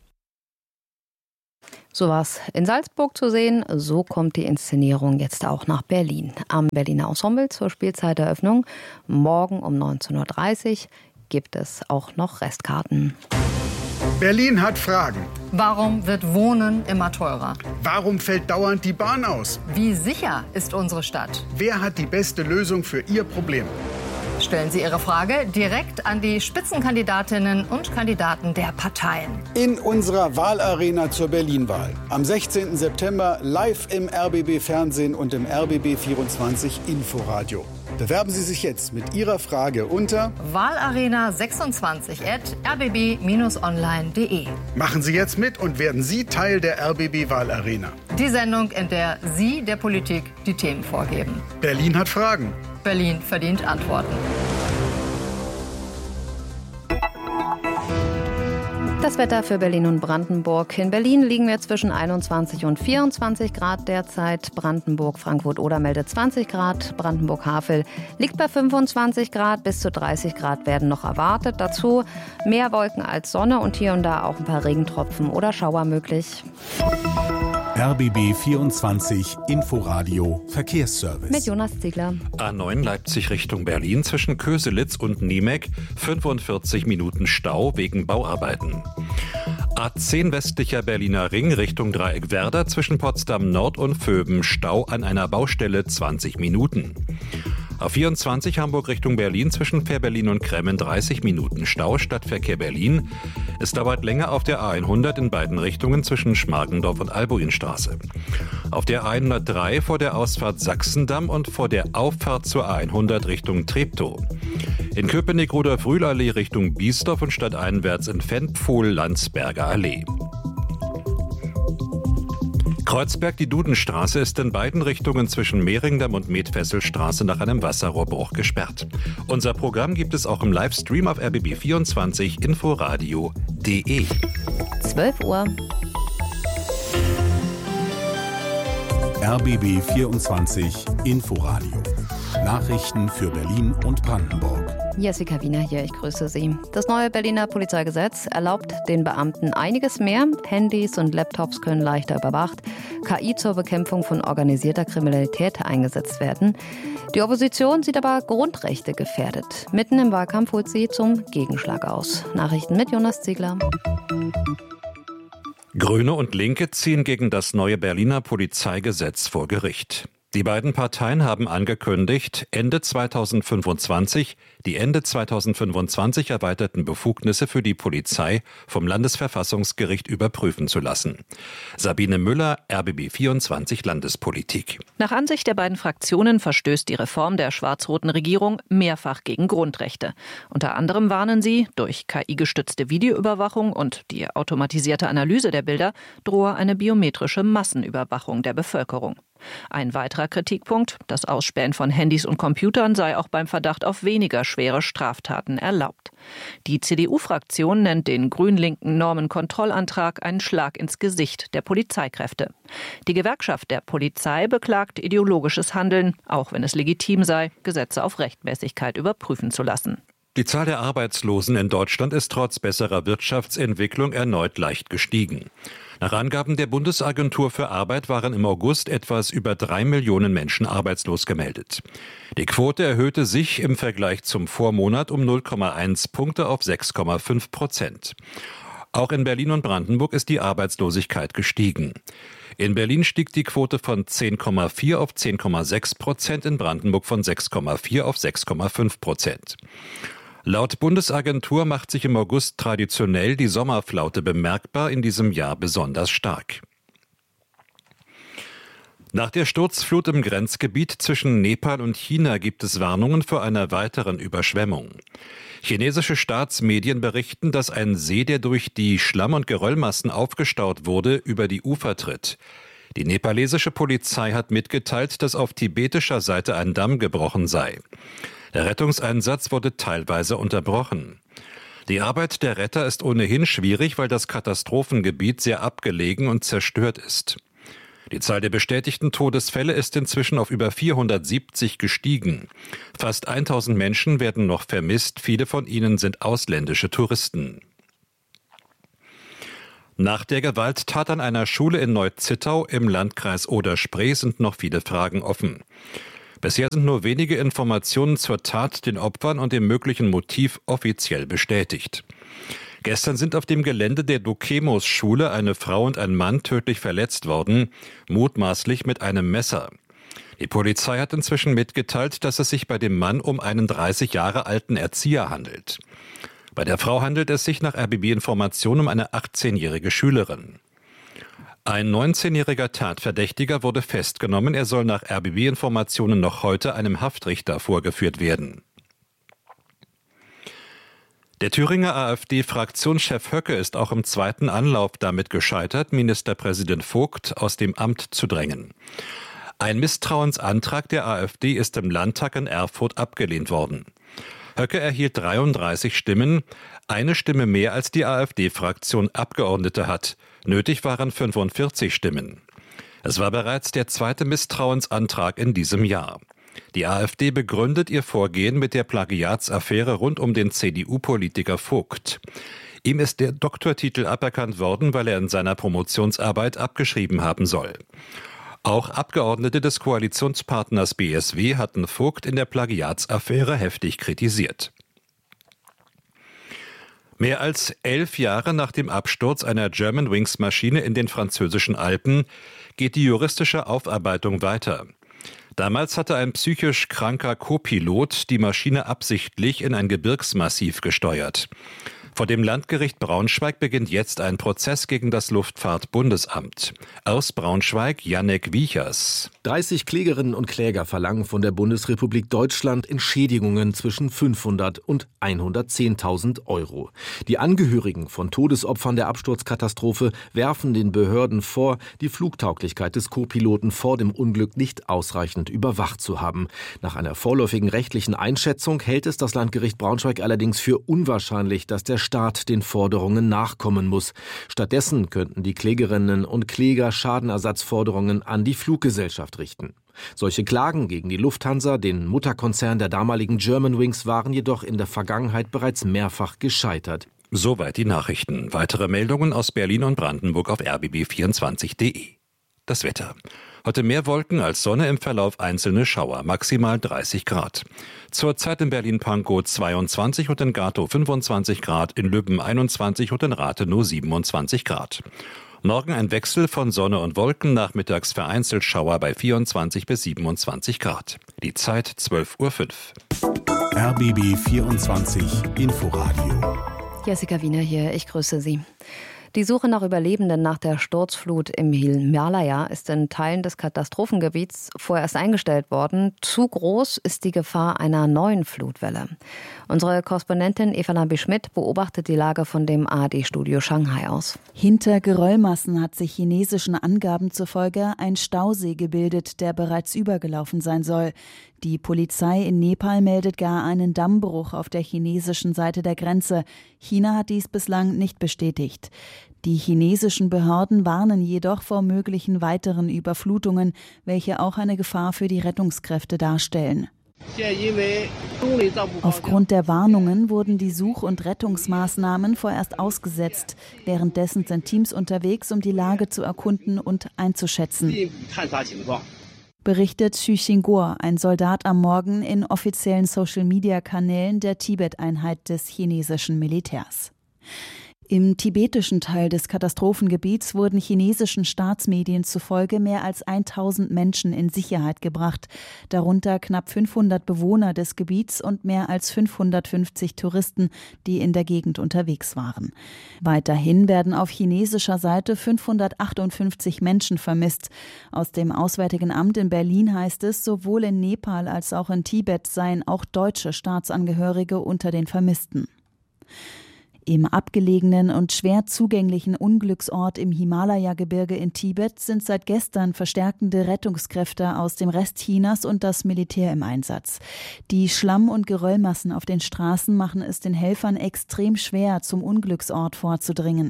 So was in Salzburg zu sehen, so kommt die Inszenierung jetzt auch nach Berlin. Am Berliner Ensemble zur Spielzeiteröffnung. Morgen um 19.30 Uhr gibt es auch noch Restkarten. Berlin hat Fragen. Warum wird Wohnen immer teurer? Warum fällt dauernd die Bahn aus? Wie sicher ist unsere Stadt? Wer hat die beste Lösung für Ihr Problem? Stellen Sie Ihre Frage direkt an die Spitzenkandidatinnen und Kandidaten der Parteien. In unserer Wahlarena zur Berlin-Wahl. Am 16. September live im RBB-Fernsehen und im RBB24 Inforadio. Bewerben Sie sich jetzt mit Ihrer Frage unter wahlarena26@rbb-online.de. Machen Sie jetzt mit und werden Sie Teil der RBB-Wahlarena. Die Sendung, in der Sie der Politik die Themen vorgeben. Berlin hat Fragen. Berlin verdient Antworten. Das Wetter für Berlin und Brandenburg. In Berlin liegen wir zwischen 21 und 24 Grad derzeit. Brandenburg-Frankfurt-Oder meldet 20 Grad. Brandenburg-Havel liegt bei 25 Grad. Bis zu 30 Grad werden noch erwartet. Dazu mehr Wolken als Sonne und hier und da auch ein paar Regentropfen oder Schauer möglich. RBB 24 Inforadio Verkehrsservice. Mit Jonas Ziegler. A9 Leipzig Richtung Berlin zwischen Köselitz und Niemek 45 Minuten Stau wegen Bauarbeiten. A10 westlicher Berliner Ring Richtung Dreieck Werder zwischen Potsdam Nord und Vöben Stau an einer Baustelle 20 Minuten. A24 Hamburg Richtung Berlin zwischen Fährberlin und Kremmen 30 Minuten Stau, Stadtverkehr Berlin. Es dauert länger auf der A100 in beiden Richtungen zwischen Schmargendorf und Albuinstraße. Auf der A103 vor der Ausfahrt Sachsendamm und vor der Auffahrt zur A100 Richtung Treptow. In Köpenick-Rudolf-Rühl-Allee Richtung Biesdorf und stadteinwärts in Fenpfohl-Landsberger Allee. Kreuzberg, die Dudenstraße, ist in beiden Richtungen zwischen Mehringdamm und Medfesselstraße nach einem Wasserrohrbruch gesperrt. Unser Programm gibt es auch im Livestream auf RBB24 Inforadio.de. 12 Uhr. RBB 24 Inforadio. Nachrichten für Berlin und Brandenburg. Jessica Wiener hier, ich grüße Sie. Das neue Berliner Polizeigesetz erlaubt den Beamten einiges mehr. Handys und Laptops können leichter überwacht. KI zur Bekämpfung von organisierter Kriminalität eingesetzt werden. Die Opposition sieht aber Grundrechte gefährdet. Mitten im Wahlkampf holt sie zum Gegenschlag aus. Nachrichten mit Jonas Ziegler. Grüne und Linke ziehen gegen das neue Berliner Polizeigesetz vor Gericht. Die beiden Parteien haben angekündigt, die Ende 2025 erweiterten Befugnisse für die Polizei vom Landesverfassungsgericht überprüfen zu lassen. Sabine Müller, RBB 24 Landespolitik. Nach Ansicht der beiden Fraktionen verstößt die Reform der schwarz-roten Regierung mehrfach gegen Grundrechte. Unter anderem warnen sie, durch KI-gestützte Videoüberwachung und die automatisierte Analyse der Bilder drohe eine biometrische Massenüberwachung der Bevölkerung. Ein weiterer Kritikpunkt, das Ausspähen von Handys und Computern sei auch beim Verdacht auf weniger schwere Straftaten erlaubt. Die CDU-Fraktion nennt den grün-linken Normenkontrollantrag einen Schlag ins Gesicht der Polizeikräfte. Die Gewerkschaft der Polizei beklagt ideologisches Handeln, auch wenn es legitim sei, Gesetze auf Rechtmäßigkeit überprüfen zu lassen. Die Zahl der Arbeitslosen in Deutschland ist trotz besserer Wirtschaftsentwicklung erneut leicht gestiegen. Nach Angaben der Bundesagentur für Arbeit waren im August etwas über 3 Millionen Menschen arbeitslos gemeldet. Die Quote erhöhte sich im Vergleich zum Vormonat um 0,1 Punkte auf 6,5%. Auch in Berlin und Brandenburg ist die Arbeitslosigkeit gestiegen. In Berlin stieg die Quote von 10,4 auf 10,6%, in Brandenburg von 6,4 auf 6,5%. Laut Bundesagentur macht sich im August traditionell die Sommerflaute bemerkbar, in diesem Jahr besonders stark. Nach der Sturzflut im Grenzgebiet zwischen Nepal und China gibt es Warnungen vor einer weiteren Überschwemmung. Chinesische Staatsmedien berichten, dass ein See, der durch die Schlamm- und Geröllmassen aufgestaut wurde, über die Ufer tritt. Die nepalesische Polizei hat mitgeteilt, dass auf tibetischer Seite ein Damm gebrochen sei. Der Rettungseinsatz wurde teilweise unterbrochen. Die Arbeit der Retter ist ohnehin schwierig, weil das Katastrophengebiet sehr abgelegen und zerstört ist. Die Zahl der bestätigten Todesfälle ist inzwischen auf über 470 gestiegen. Fast 1000 Menschen werden noch vermisst, viele von ihnen sind ausländische Touristen. Nach der Gewalttat an einer Schule in Neu-Zittau im Landkreis Oder-Spree sind noch viele Fragen offen. Bisher sind nur wenige Informationen zur Tat, den Opfern und dem möglichen Motiv offiziell bestätigt. Gestern sind auf dem Gelände der Dokemos-Schule eine Frau und ein Mann tödlich verletzt worden, mutmaßlich mit einem Messer. Die Polizei hat inzwischen mitgeteilt, dass es sich bei dem Mann um einen 30 Jahre alten Erzieher handelt. Bei der Frau handelt es sich nach RBB-Informationen um eine 18-jährige Schülerin. Ein 19-jähriger Tatverdächtiger wurde festgenommen. Er soll nach RBB-Informationen noch heute einem Haftrichter vorgeführt werden. Der Thüringer AfD-Fraktionschef Höcke ist auch im zweiten Anlauf damit gescheitert, Ministerpräsident Vogt aus dem Amt zu drängen. Ein Misstrauensantrag der AfD ist im Landtag in Erfurt abgelehnt worden. Höcke erhielt 33 Stimmen, eine Stimme mehr als die AfD-Fraktion Abgeordnete hat. Nötig waren 45 Stimmen. Es war bereits der zweite Misstrauensantrag in diesem Jahr. Die AfD begründet ihr Vorgehen mit der Plagiatsaffäre rund um den CDU-Politiker Vogt. Ihm ist der Doktortitel aberkannt worden, weil er in seiner Promotionsarbeit abgeschrieben haben soll. Auch Abgeordnete des Koalitionspartners BSW hatten Vogt in der Plagiatsaffäre heftig kritisiert. Mehr als 11 Jahre nach dem Absturz einer Germanwings-Maschine in den französischen Alpen geht die juristische Aufarbeitung weiter. Damals hatte ein psychisch kranker Co-Pilot die Maschine absichtlich in ein Gebirgsmassiv gesteuert. Vor dem Landgericht Braunschweig beginnt jetzt ein Prozess gegen das Luftfahrtbundesamt. Aus Braunschweig Jannek Wiechers. 30 Klägerinnen und Kläger verlangen von der Bundesrepublik Deutschland Entschädigungen zwischen 500 und 110.000 Euro. Die Angehörigen von Todesopfern der Absturzkatastrophe werfen den Behörden vor, die Flugtauglichkeit des Co-Piloten vor dem Unglück nicht ausreichend überwacht zu haben. Nach einer vorläufigen rechtlichen Einschätzung hält es das Landgericht Braunschweig allerdings für unwahrscheinlich, dass der Staat den Forderungen nachkommen muss. Stattdessen könnten die Klägerinnen und Kläger Schadenersatzforderungen an die Fluggesellschaft richten. Solche Klagen gegen die Lufthansa, den Mutterkonzern der damaligen Germanwings, waren jedoch in der Vergangenheit bereits mehrfach gescheitert. Soweit die Nachrichten. Weitere Meldungen aus Berlin und Brandenburg auf rbb24.de. Das Wetter. Heute mehr Wolken als Sonne, im Verlauf einzelne Schauer, maximal 30 Grad. Zurzeit in Berlin-Pankow 22 und in Gatow 25 Grad, in Lübben 21 und in Rathenow 27 Grad. Morgen ein Wechsel von Sonne und Wolken, nachmittags vereinzelt Schauer bei 24 bis 27 Grad. Die Zeit 12:05 Uhr. RBB 24 Inforadio. Jessica Wiener hier, ich grüße Sie. Die Suche nach Überlebenden nach der Sturzflut im Himalaya ist in Teilen des Katastrophengebiets vorerst eingestellt worden. Zu groß ist die Gefahr einer neuen Flutwelle. Unsere Korrespondentin Eva Lambi-Schmidt beobachtet die Lage von dem ARD-Studio Shanghai aus. Hinter Geröllmassen hat sich chinesischen Angaben zufolge ein Stausee gebildet, der bereits übergelaufen sein soll. Die Polizei in Nepal meldet gar einen Dammbruch auf der chinesischen Seite der Grenze. China hat dies bislang nicht bestätigt. Die chinesischen Behörden warnen jedoch vor möglichen weiteren Überflutungen, welche auch eine Gefahr für die Rettungskräfte darstellen. Aufgrund der Warnungen wurden die Such- und Rettungsmaßnahmen vorerst ausgesetzt. Währenddessen sind Teams unterwegs, um die Lage zu erkunden und einzuschätzen. Berichtet Xu Xingguo, ein Soldat am Morgen in offiziellen Social-Media-Kanälen der Tibet-Einheit des chinesischen Militärs. Im tibetischen Teil des Katastrophengebiets wurden chinesischen Staatsmedien zufolge mehr als 1000 Menschen in Sicherheit gebracht, darunter knapp 500 Bewohner des Gebiets und mehr als 550 Touristen, die in der Gegend unterwegs waren. Weiterhin werden auf chinesischer Seite 558 Menschen vermisst. Aus dem Auswärtigen Amt in Berlin heißt es, sowohl in Nepal als auch in Tibet seien auch deutsche Staatsangehörige unter den Vermissten. Im abgelegenen und schwer zugänglichen Unglücksort im Himalaya-Gebirge in Tibet sind seit gestern verstärkende Rettungskräfte aus dem Rest Chinas und das Militär im Einsatz. Die Schlamm- und Geröllmassen auf den Straßen machen es den Helfern extrem schwer, zum Unglücksort vorzudringen.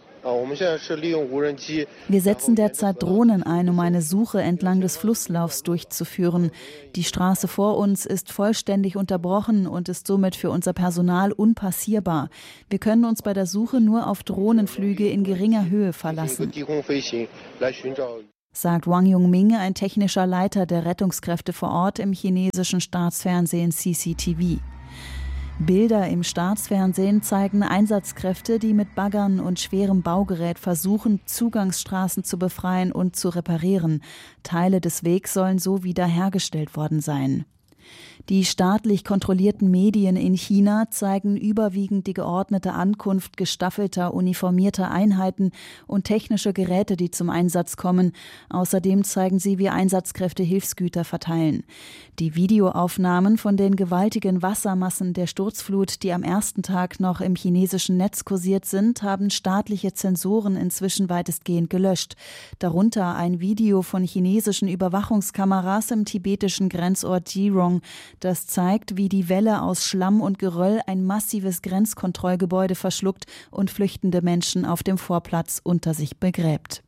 Wir setzen derzeit Drohnen ein, um eine Suche entlang des Flusslaufs durchzuführen. Die Straße vor uns ist vollständig unterbrochen und ist somit für unser Personal unpassierbar. Wir können uns bei der Suche nur auf Drohnenflüge in geringer Höhe verlassen, sagt Wang Yongming, ein technischer Leiter der Rettungskräfte vor Ort im chinesischen Staatsfernsehen CCTV. Bilder im Staatsfernsehen zeigen Einsatzkräfte, die mit Baggern und schwerem Baugerät versuchen, Zugangsstraßen zu befreien und zu reparieren. Teile des Wegs sollen so wiederhergestellt worden sein. Die staatlich kontrollierten Medien in China zeigen überwiegend die geordnete Ankunft gestaffelter, uniformierter Einheiten und technische Geräte, die zum Einsatz kommen. Außerdem zeigen sie, wie Einsatzkräfte Hilfsgüter verteilen. Die Videoaufnahmen von den gewaltigen Wassermassen der Sturzflut, die am ersten Tag noch im chinesischen Netz kursiert sind, haben staatliche Zensoren inzwischen weitestgehend gelöscht. Darunter ein Video von chinesischen Überwachungskameras im tibetischen Grenzort Jirong. Das zeigt, wie die Welle aus Schlamm und Geröll ein massives Grenzkontrollgebäude verschluckt und flüchtende Menschen auf dem Vorplatz unter sich begräbt.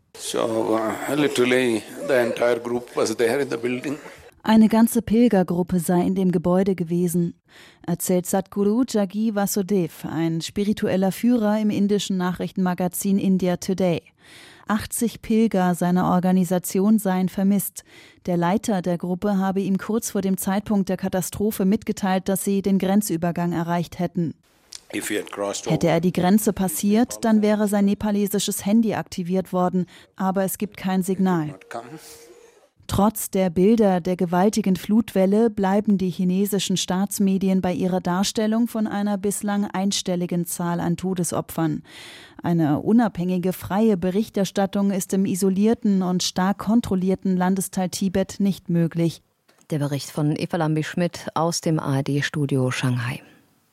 Eine ganze Pilgergruppe sei in dem Gebäude gewesen, erzählt Sadhguru Jaggi Vasudev, ein spiritueller Führer im indischen Nachrichtenmagazin India Today. 80 Pilger seiner Organisation seien vermisst. Der Leiter der Gruppe habe ihm kurz vor dem Zeitpunkt der Katastrophe mitgeteilt, dass sie den Grenzübergang erreicht hätten. Hätte er die Grenze passiert, dann wäre sein nepalesisches Handy aktiviert worden, aber es gibt kein Signal. Trotz der Bilder der gewaltigen Flutwelle bleiben die chinesischen Staatsmedien bei ihrer Darstellung von einer bislang einstelligen Zahl an Todesopfern. Eine unabhängige, freie Berichterstattung ist im isolierten und stark kontrollierten Landesteil Tibet nicht möglich. Der Bericht von Eva Lambi-Schmidt aus dem ARD-Studio Shanghai.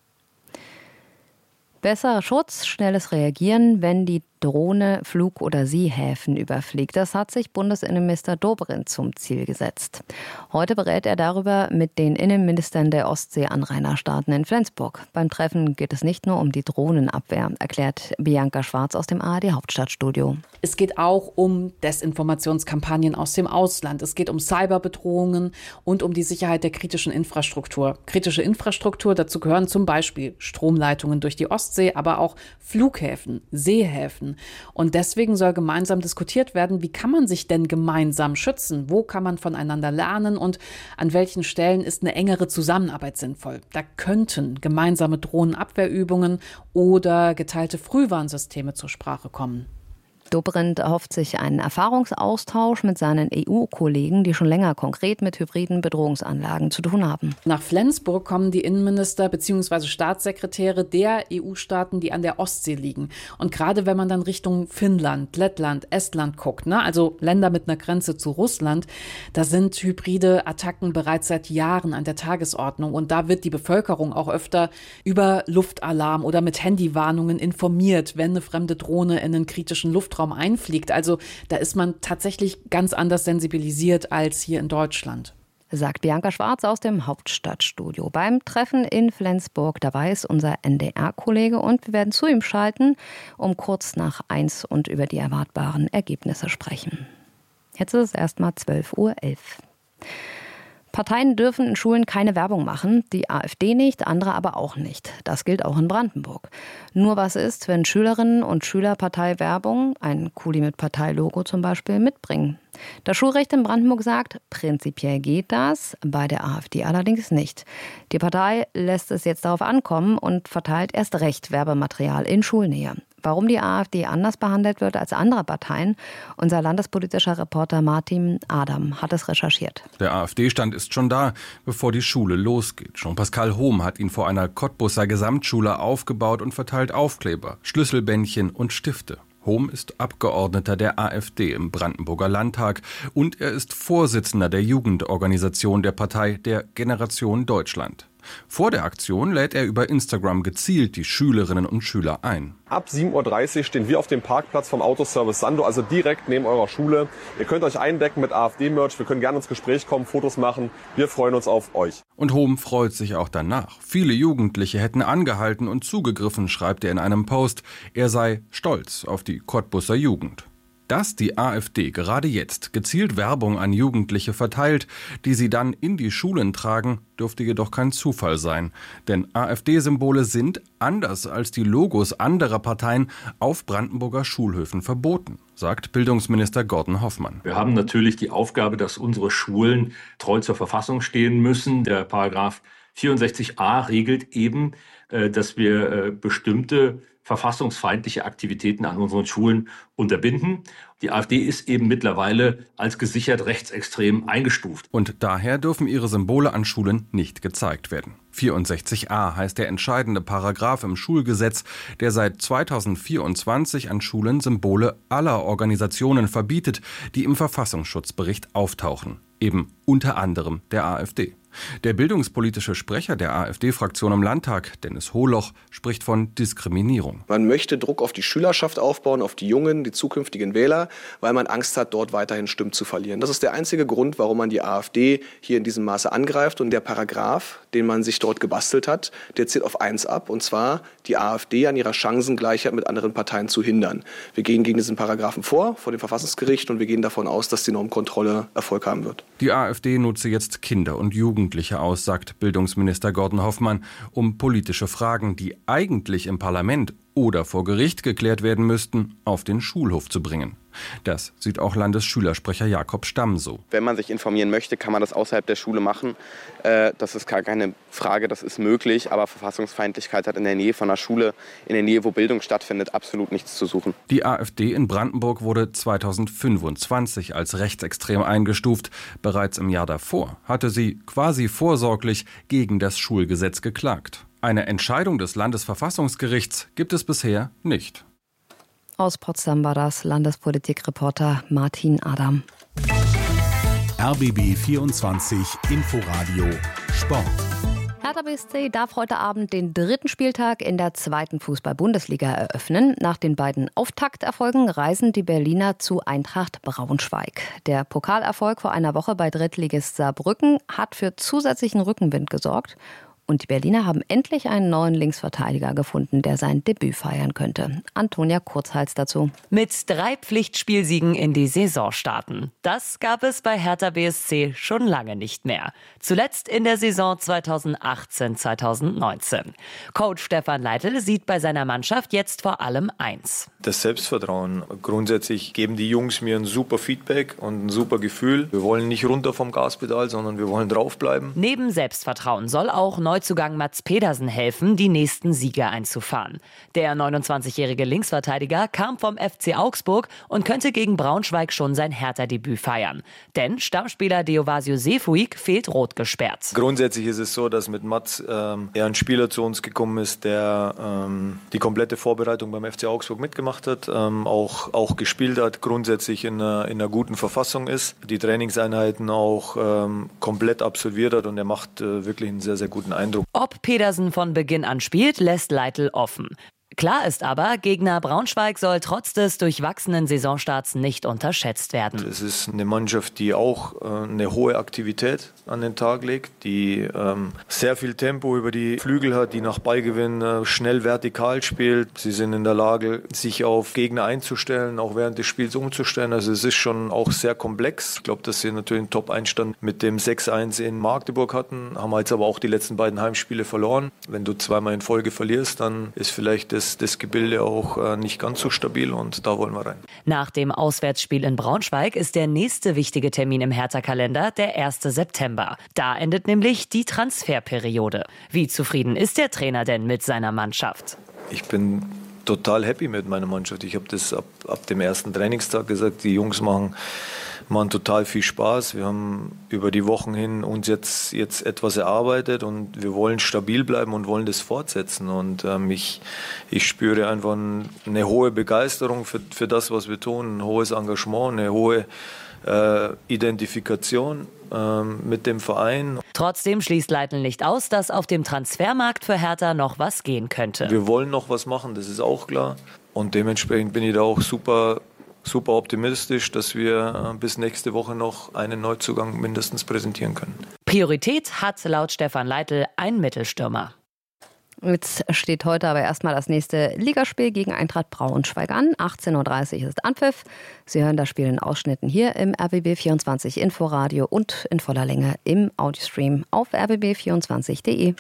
Besserer Schutz, schnelles Reagieren, wenn die Drohne Flug- oder Seehäfen überfliegt. Das hat sich Bundesinnenminister Dobrindt zum Ziel gesetzt. Heute berät er darüber mit den Innenministern der Ostsee-Anrainerstaaten in Flensburg. Beim Treffen geht es nicht nur um die Drohnenabwehr, erklärt Bianca Schwarz aus dem ARD-Hauptstadtstudio. Es geht auch um Desinformationskampagnen aus dem Ausland. Es geht um Cyberbedrohungen und um die Sicherheit der kritischen Infrastruktur. Kritische Infrastruktur, dazu gehören zum Beispiel Stromleitungen durch die Ostsee, aber auch Flughäfen, Seehäfen. Und deswegen soll gemeinsam diskutiert werden, wie kann man sich denn gemeinsam schützen? Wo kann man voneinander lernen und an welchen Stellen ist eine engere Zusammenarbeit sinnvoll? Da könnten gemeinsame Drohnenabwehrübungen oder geteilte Frühwarnsysteme zur Sprache kommen. Dobrindt erhofft sich einen Erfahrungsaustausch mit seinen EU-Kollegen, die schon länger konkret mit hybriden Bedrohungsanlagen zu tun haben. Nach Flensburg kommen die Innenminister bzw. Staatssekretäre der EU-Staaten, die an der Ostsee liegen. Und gerade wenn man dann Richtung Finnland, Lettland, Estland guckt, also Länder mit einer Grenze zu Russland, da sind hybride Attacken bereits seit Jahren an der Tagesordnung. Und da wird die Bevölkerung auch öfter über Luftalarm oder mit Handywarnungen informiert, wenn eine fremde Drohne in einen kritischen Luftraum einfliegt. Also da ist man tatsächlich ganz anders sensibilisiert als hier in Deutschland. Sagt Bianca Schwarz aus dem Hauptstadtstudio. Beim Treffen in Flensburg, dabei ist unser NDR-Kollege und wir werden zu ihm schalten, um kurz nach 1 und über die erwartbaren Ergebnisse sprechen. Jetzt ist es erstmal 12:11 Uhr. Parteien dürfen in Schulen keine Werbung machen, die AfD nicht, andere aber auch nicht. Das gilt auch in Brandenburg. Nur was ist, wenn Schülerinnen und Schüler Parteiwerbung, ein Kuli mit Parteilogo zum Beispiel, mitbringen? Das Schulrecht in Brandenburg sagt, prinzipiell geht das, bei der AfD allerdings nicht. Die Partei lässt es jetzt darauf ankommen und verteilt erst recht Werbematerial in Schulnähe. Warum die AfD anders behandelt wird als andere Parteien, unser landespolitischer Reporter Martin Adam hat es recherchiert. Der AfD-Stand ist schon da, bevor die Schule losgeht. Jean-Pascal Hohm hat ihn vor einer Cottbuser Gesamtschule aufgebaut und verteilt Aufkleber, Schlüsselbändchen und Stifte. Hohm ist Abgeordneter der AfD im Brandenburger Landtag und er ist Vorsitzender der Jugendorganisation der Partei der Generation Deutschland. Vor der Aktion lädt er über Instagram gezielt die Schülerinnen und Schüler ein. Ab 7.30 Uhr stehen wir auf dem Parkplatz vom Autoservice Sando, also direkt neben eurer Schule. Ihr könnt euch eindecken mit AfD-Merch, wir können gerne ins Gespräch kommen, Fotos machen. Wir freuen uns auf euch. Und Hohm freut sich auch danach. Viele Jugendliche hätten angehalten und zugegriffen, schreibt er in einem Post. Er sei stolz auf die Cottbuser Jugend. Dass die AfD gerade jetzt gezielt Werbung an Jugendliche verteilt, die sie dann in die Schulen tragen, dürfte jedoch kein Zufall sein. Denn AfD-Symbole sind, anders als die Logos anderer Parteien, auf Brandenburger Schulhöfen verboten, sagt Bildungsminister Gordon Hoffmann. Wir haben natürlich die Aufgabe, dass unsere Schulen treu zur Verfassung stehen müssen. Der Paragraph 64a regelt eben, dass wir bestimmte verfassungsfeindliche Aktivitäten an unseren Schulen unterbinden. Die AfD ist eben mittlerweile als gesichert rechtsextrem eingestuft. Und daher dürfen ihre Symbole an Schulen nicht gezeigt werden. 64a heißt der entscheidende Paragraph im Schulgesetz, der seit 2024 an Schulen Symbole aller Organisationen verbietet, die im Verfassungsschutzbericht auftauchen. Eben unter anderem der AfD. Der bildungspolitische Sprecher der AfD-Fraktion im Landtag, Dennis Hohloch, spricht von Diskriminierung. Man möchte Druck auf die Schülerschaft aufbauen, auf die Jungen, die zukünftigen Wähler, weil man Angst hat, dort weiterhin Stimmen zu verlieren. Das ist der einzige Grund, warum man die AfD hier in diesem Maße angreift. Und der Paragraph, den man sich dort gebastelt hat, der zielt auf eins ab, und zwar die AfD an ihrer Chancengleichheit mit anderen Parteien zu hindern. Wir gehen gegen diesen Paragraphen vor dem Verfassungsgericht, und wir gehen davon aus, dass die Normkontrolle Erfolg haben wird. Die AfD nutze jetzt Kinder und Jugendliche aus, sagt Bildungsminister Gordon Hoffmann, um politische Fragen, die eigentlich im Parlament oder vor Gericht geklärt werden müssten, auf den Schulhof zu bringen. Das sieht auch Landesschülersprecher Jakob Stamm so. Wenn man sich informieren möchte, kann man das außerhalb der Schule machen. Das ist gar keine Frage, das ist möglich. Aber Verfassungsfeindlichkeit hat in der Nähe von einer Schule, in der Nähe, wo Bildung stattfindet, absolut nichts zu suchen. Die AfD in Brandenburg wurde 2025 als rechtsextrem eingestuft. Bereits im Jahr davor hatte sie quasi vorsorglich gegen das Schulgesetz geklagt. Eine Entscheidung des Landesverfassungsgerichts gibt es bisher nicht. Aus Potsdam war das Landespolitikreporter Martin Adam. RBB 24 Inforadio Sport. Hertha BSC darf heute Abend den 3. Spieltag in der 2. Fußball-Bundesliga eröffnen. Nach den beiden Auftakterfolgen reisen die Berliner zu Eintracht Braunschweig. Der Pokalerfolg vor einer Woche bei Drittligist Saarbrücken hat für zusätzlichen Rückenwind gesorgt. Und die Berliner haben endlich einen neuen Linksverteidiger gefunden, der sein Debüt feiern könnte. Antonia Kurzhals dazu. Mit 3 Pflichtspielsiegen in die Saison starten. Das gab es bei Hertha BSC schon lange nicht mehr. Zuletzt in der Saison 2018/2019. Coach Stefan Leitl sieht bei seiner Mannschaft jetzt vor allem eins: Das Selbstvertrauen. Grundsätzlich geben die Jungs mir ein super Feedback und ein super Gefühl. Wir wollen nicht runter vom Gaspedal, sondern wir wollen draufbleiben. Neben Selbstvertrauen soll auch Neuzugang Mats Pedersen helfen, die nächsten Siege einzufahren. Der 29-jährige Linksverteidiger kam vom FC Augsburg und könnte gegen Braunschweig schon sein Hertha-Debüt feiern. Denn Stammspieler Deovasio Sefuig fehlt rot gesperrt. Grundsätzlich ist es so, dass mit Mats ein Spieler zu uns gekommen ist, der die komplette Vorbereitung beim FC Augsburg mitgemacht hat, auch gespielt hat, grundsätzlich in einer guten Verfassung ist, die Trainingseinheiten auch komplett absolviert hat, und er macht wirklich einen sehr, sehr guten Eindruck. Ob Pedersen von Beginn an spielt, lässt Leitl offen. Klar ist aber, Gegner Braunschweig soll trotz des durchwachsenen Saisonstarts nicht unterschätzt werden. Es ist eine Mannschaft, die auch eine hohe Aktivität an den Tag legt, die sehr viel Tempo über die Flügel hat, die nach Ballgewinn schnell vertikal spielt. Sie sind in der Lage, sich auf Gegner einzustellen, auch während des Spiels umzustellen. Also es ist schon auch sehr komplex. Ich glaube, dass sie natürlich einen Top-Einstand mit dem 6-1 in Magdeburg hatten, haben jetzt aber auch die letzten beiden Heimspiele verloren. Wenn du zweimal in Folge verlierst, dann ist vielleicht das ist das Gebilde auch nicht ganz so stabil und da wollen wir rein. Nach dem Auswärtsspiel in Braunschweig ist der nächste wichtige Termin im Hertha-Kalender der 1. September. Da endet nämlich die Transferperiode. Wie zufrieden ist der Trainer denn mit seiner Mannschaft? Ich bin total happy mit meiner Mannschaft. Ich habe das ab dem ersten Trainingstag gesagt, die Jungs machen total viel Spaß. Wir haben über die Wochen hin uns jetzt etwas erarbeitet und wir wollen stabil bleiben und wollen das fortsetzen. Und ich spüre einfach eine hohe Begeisterung für das, was wir tun, ein hohes Engagement, eine hohe Identifikation mit dem Verein. Trotzdem schließt Leitl nicht aus, dass auf dem Transfermarkt für Hertha noch was gehen könnte. Wir wollen noch was machen, das ist auch klar. Und dementsprechend bin ich da auch super optimistisch, dass wir bis nächste Woche noch einen Neuzugang mindestens präsentieren können. Priorität hat laut Stefan Leitl ein Mittelstürmer. Jetzt steht heute aber erstmal das nächste Ligaspiel gegen Eintracht Braunschweig an. 18:30 Uhr ist Anpfiff. Sie hören das Spiel in Ausschnitten hier im RBB24 Inforadio und in voller Länge im Audiostream auf rbb24.de.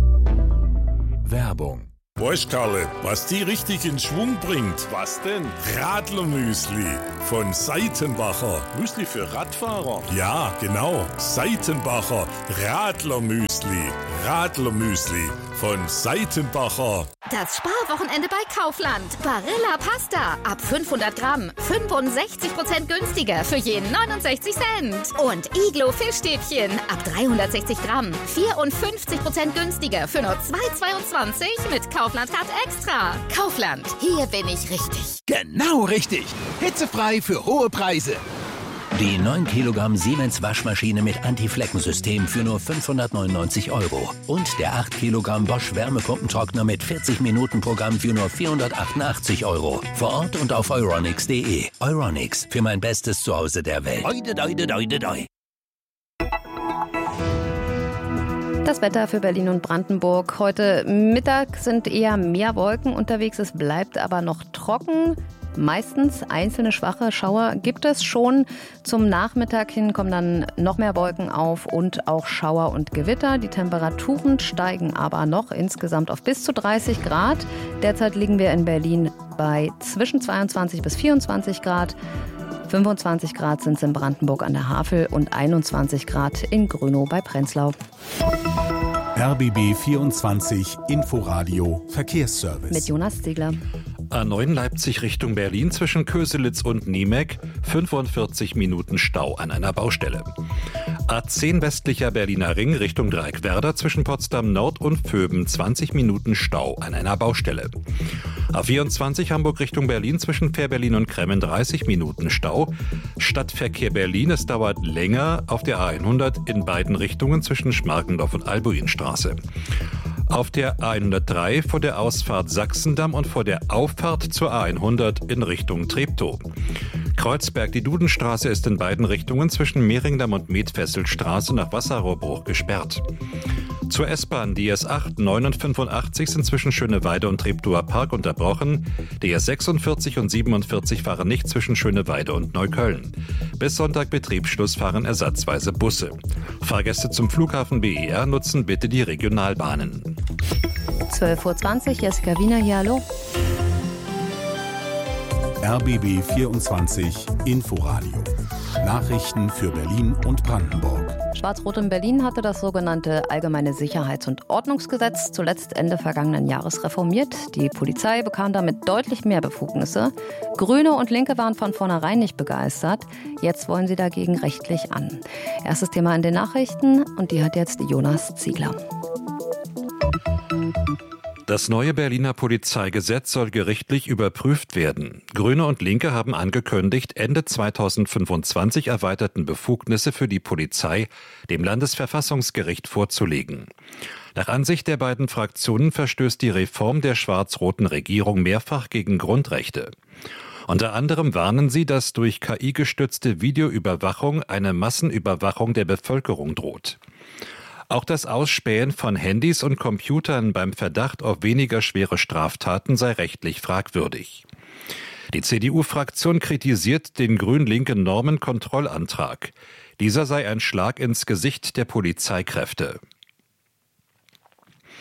Werbung. Weißt, Karle, was die richtig in Schwung bringt? Was denn? Radlermüsli von Seitenbacher. Müsli für Radfahrer? Ja, genau. Seitenbacher Radlermüsli. Radlermüsli von Seitenbacher. Das Sparwochenende bei Kaufland. Barilla Pasta. Ab 500 Gramm. 65% günstiger für jeden 69 Cent. Und Iglo Fischstäbchen. Ab 360 Gramm. 54% günstiger für nur 2,22 mit Kaufland Card Extra. Kaufland. Hier bin ich richtig. Genau richtig. Hitzefrei für hohe Preise. Die 9 Kilogramm Siemens Waschmaschine mit Anti-Flecken-System für nur 599 €. Und der 8 Kilogramm Bosch Wärmepumpentrockner mit 40-Minuten-Programm für nur 488 €. Vor Ort und auf euronics.de. Euronics, für mein bestes Zuhause der Welt. Das Wetter für Berlin und Brandenburg. Heute Mittag sind eher mehr Wolken unterwegs. Es bleibt aber noch trocken. Meistens einzelne schwache Schauer gibt es schon. Zum Nachmittag hin kommen dann noch mehr Wolken auf und auch Schauer und Gewitter. Die Temperaturen steigen aber noch insgesamt auf bis zu 30 Grad. Derzeit liegen wir in Berlin bei zwischen 22 bis 24 Grad. 25 Grad sind es in Brandenburg an der Havel und 21 Grad in Grünow bei Prenzlau. RBB 24 Inforadio Verkehrsservice. Mit Jonas Ziegler. A9 Leipzig Richtung Berlin zwischen Köselitz und Niemek 45 Minuten Stau an einer Baustelle. A10 westlicher Berliner Ring Richtung Dreieckwerder zwischen Potsdam Nord und Vöben 20 Minuten Stau an einer Baustelle. A24 Hamburg Richtung Berlin zwischen Fährberlin und Kremmen 30 Minuten Stau. Stadtverkehr Berlin, es dauert länger auf der A100 in beiden Richtungen zwischen Schmargendorf und Albuinstraße. Auf der A103 vor der Ausfahrt Sachsendamm und vor der Auffahrt zur A100 in Richtung Treptow. Kreuzberg, die Dudenstraße ist in beiden Richtungen zwischen Mehringdamm und Medfesselstraße nach Wasserrohrbruch gesperrt. Zur S-Bahn, die S8, 9 und 85 sind zwischen Schöneweide und Treptower Park unterbrochen. Die S46 und 47 fahren nicht zwischen Schöneweide und Neukölln. Bis Sonntag Betriebsschluss fahren ersatzweise Busse. Fahrgäste zum Flughafen BER nutzen bitte die Regionalbahnen. 12:20 Uhr, Jessica Wiener hier, hallo. RBB 24 Inforadio. Nachrichten für Berlin und Brandenburg. Schwarz-Rot in Berlin hatte das sogenannte Allgemeine Sicherheits- und Ordnungsgesetz zuletzt Ende vergangenen Jahres reformiert. Die Polizei bekam damit deutlich mehr Befugnisse. Grüne und Linke waren von vornherein nicht begeistert. Jetzt wollen sie dagegen rechtlich an. Erstes Thema in den Nachrichten und die hat jetzt Jonas Ziegler. Das neue Berliner Polizeigesetz soll gerichtlich überprüft werden. Grüne und Linke haben angekündigt, Ende 2025 erweiterten Befugnisse für die Polizei dem Landesverfassungsgericht vorzulegen. Nach Ansicht der beiden Fraktionen verstößt die Reform der schwarz-roten Regierung mehrfach gegen Grundrechte. Unter anderem warnen sie, dass durch KI gestützte Videoüberwachung eine Massenüberwachung der Bevölkerung droht. Auch das Ausspähen von Handys und Computern beim Verdacht auf weniger schwere Straftaten sei rechtlich fragwürdig. Die CDU-Fraktion kritisiert den grün-linken Normenkontrollantrag. Dieser sei ein Schlag ins Gesicht der Polizeikräfte.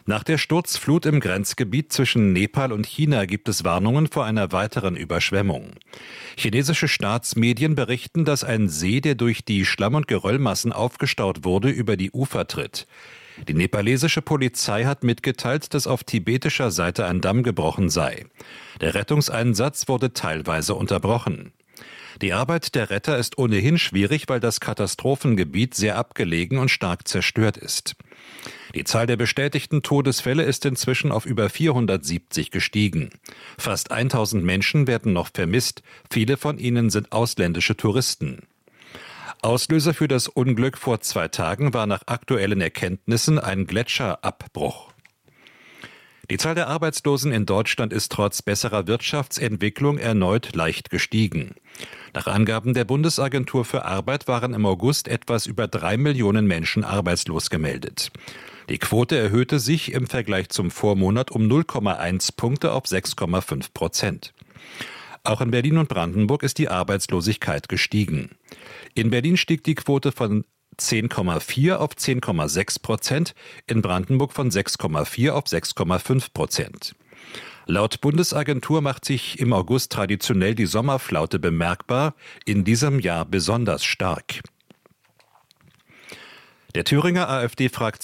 Nach der Sturzflut im Grenzgebiet zwischen Nepal und China gibt es Warnungen vor einer weiteren Überschwemmung. Chinesische Staatsmedien berichten, dass ein See, der durch die Schlamm- und Geröllmassen aufgestaut wurde, über die Ufer tritt. Die nepalesische Polizei hat mitgeteilt, dass auf tibetischer Seite ein Damm gebrochen sei. Der Rettungseinsatz wurde teilweise unterbrochen. Die Arbeit der Retter ist ohnehin schwierig, weil das Katastrophengebiet sehr abgelegen und stark zerstört ist. Die Zahl der bestätigten Todesfälle ist inzwischen auf über 470 gestiegen. Fast 1000 Menschen werden noch vermisst. Viele von ihnen sind ausländische Touristen. Auslöser für das Unglück vor 2 Tagen war nach aktuellen Erkenntnissen ein Gletscherabbruch. Die Zahl der Arbeitslosen in Deutschland ist trotz besserer Wirtschaftsentwicklung erneut leicht gestiegen. Nach Angaben der Bundesagentur für Arbeit waren im August etwas über 3 Millionen Menschen arbeitslos gemeldet. Die Quote erhöhte sich im Vergleich zum Vormonat um 0,1 Punkte auf 6,5%. Auch in Berlin und Brandenburg ist die Arbeitslosigkeit gestiegen. In Berlin stieg die Quote von 10,4 auf 10,6%, in Brandenburg von 6,4 auf 6,5%. Laut Bundesagentur macht sich im August traditionell die Sommerflaute bemerkbar, in diesem Jahr besonders stark. Der Thüringer AfD-Fraktion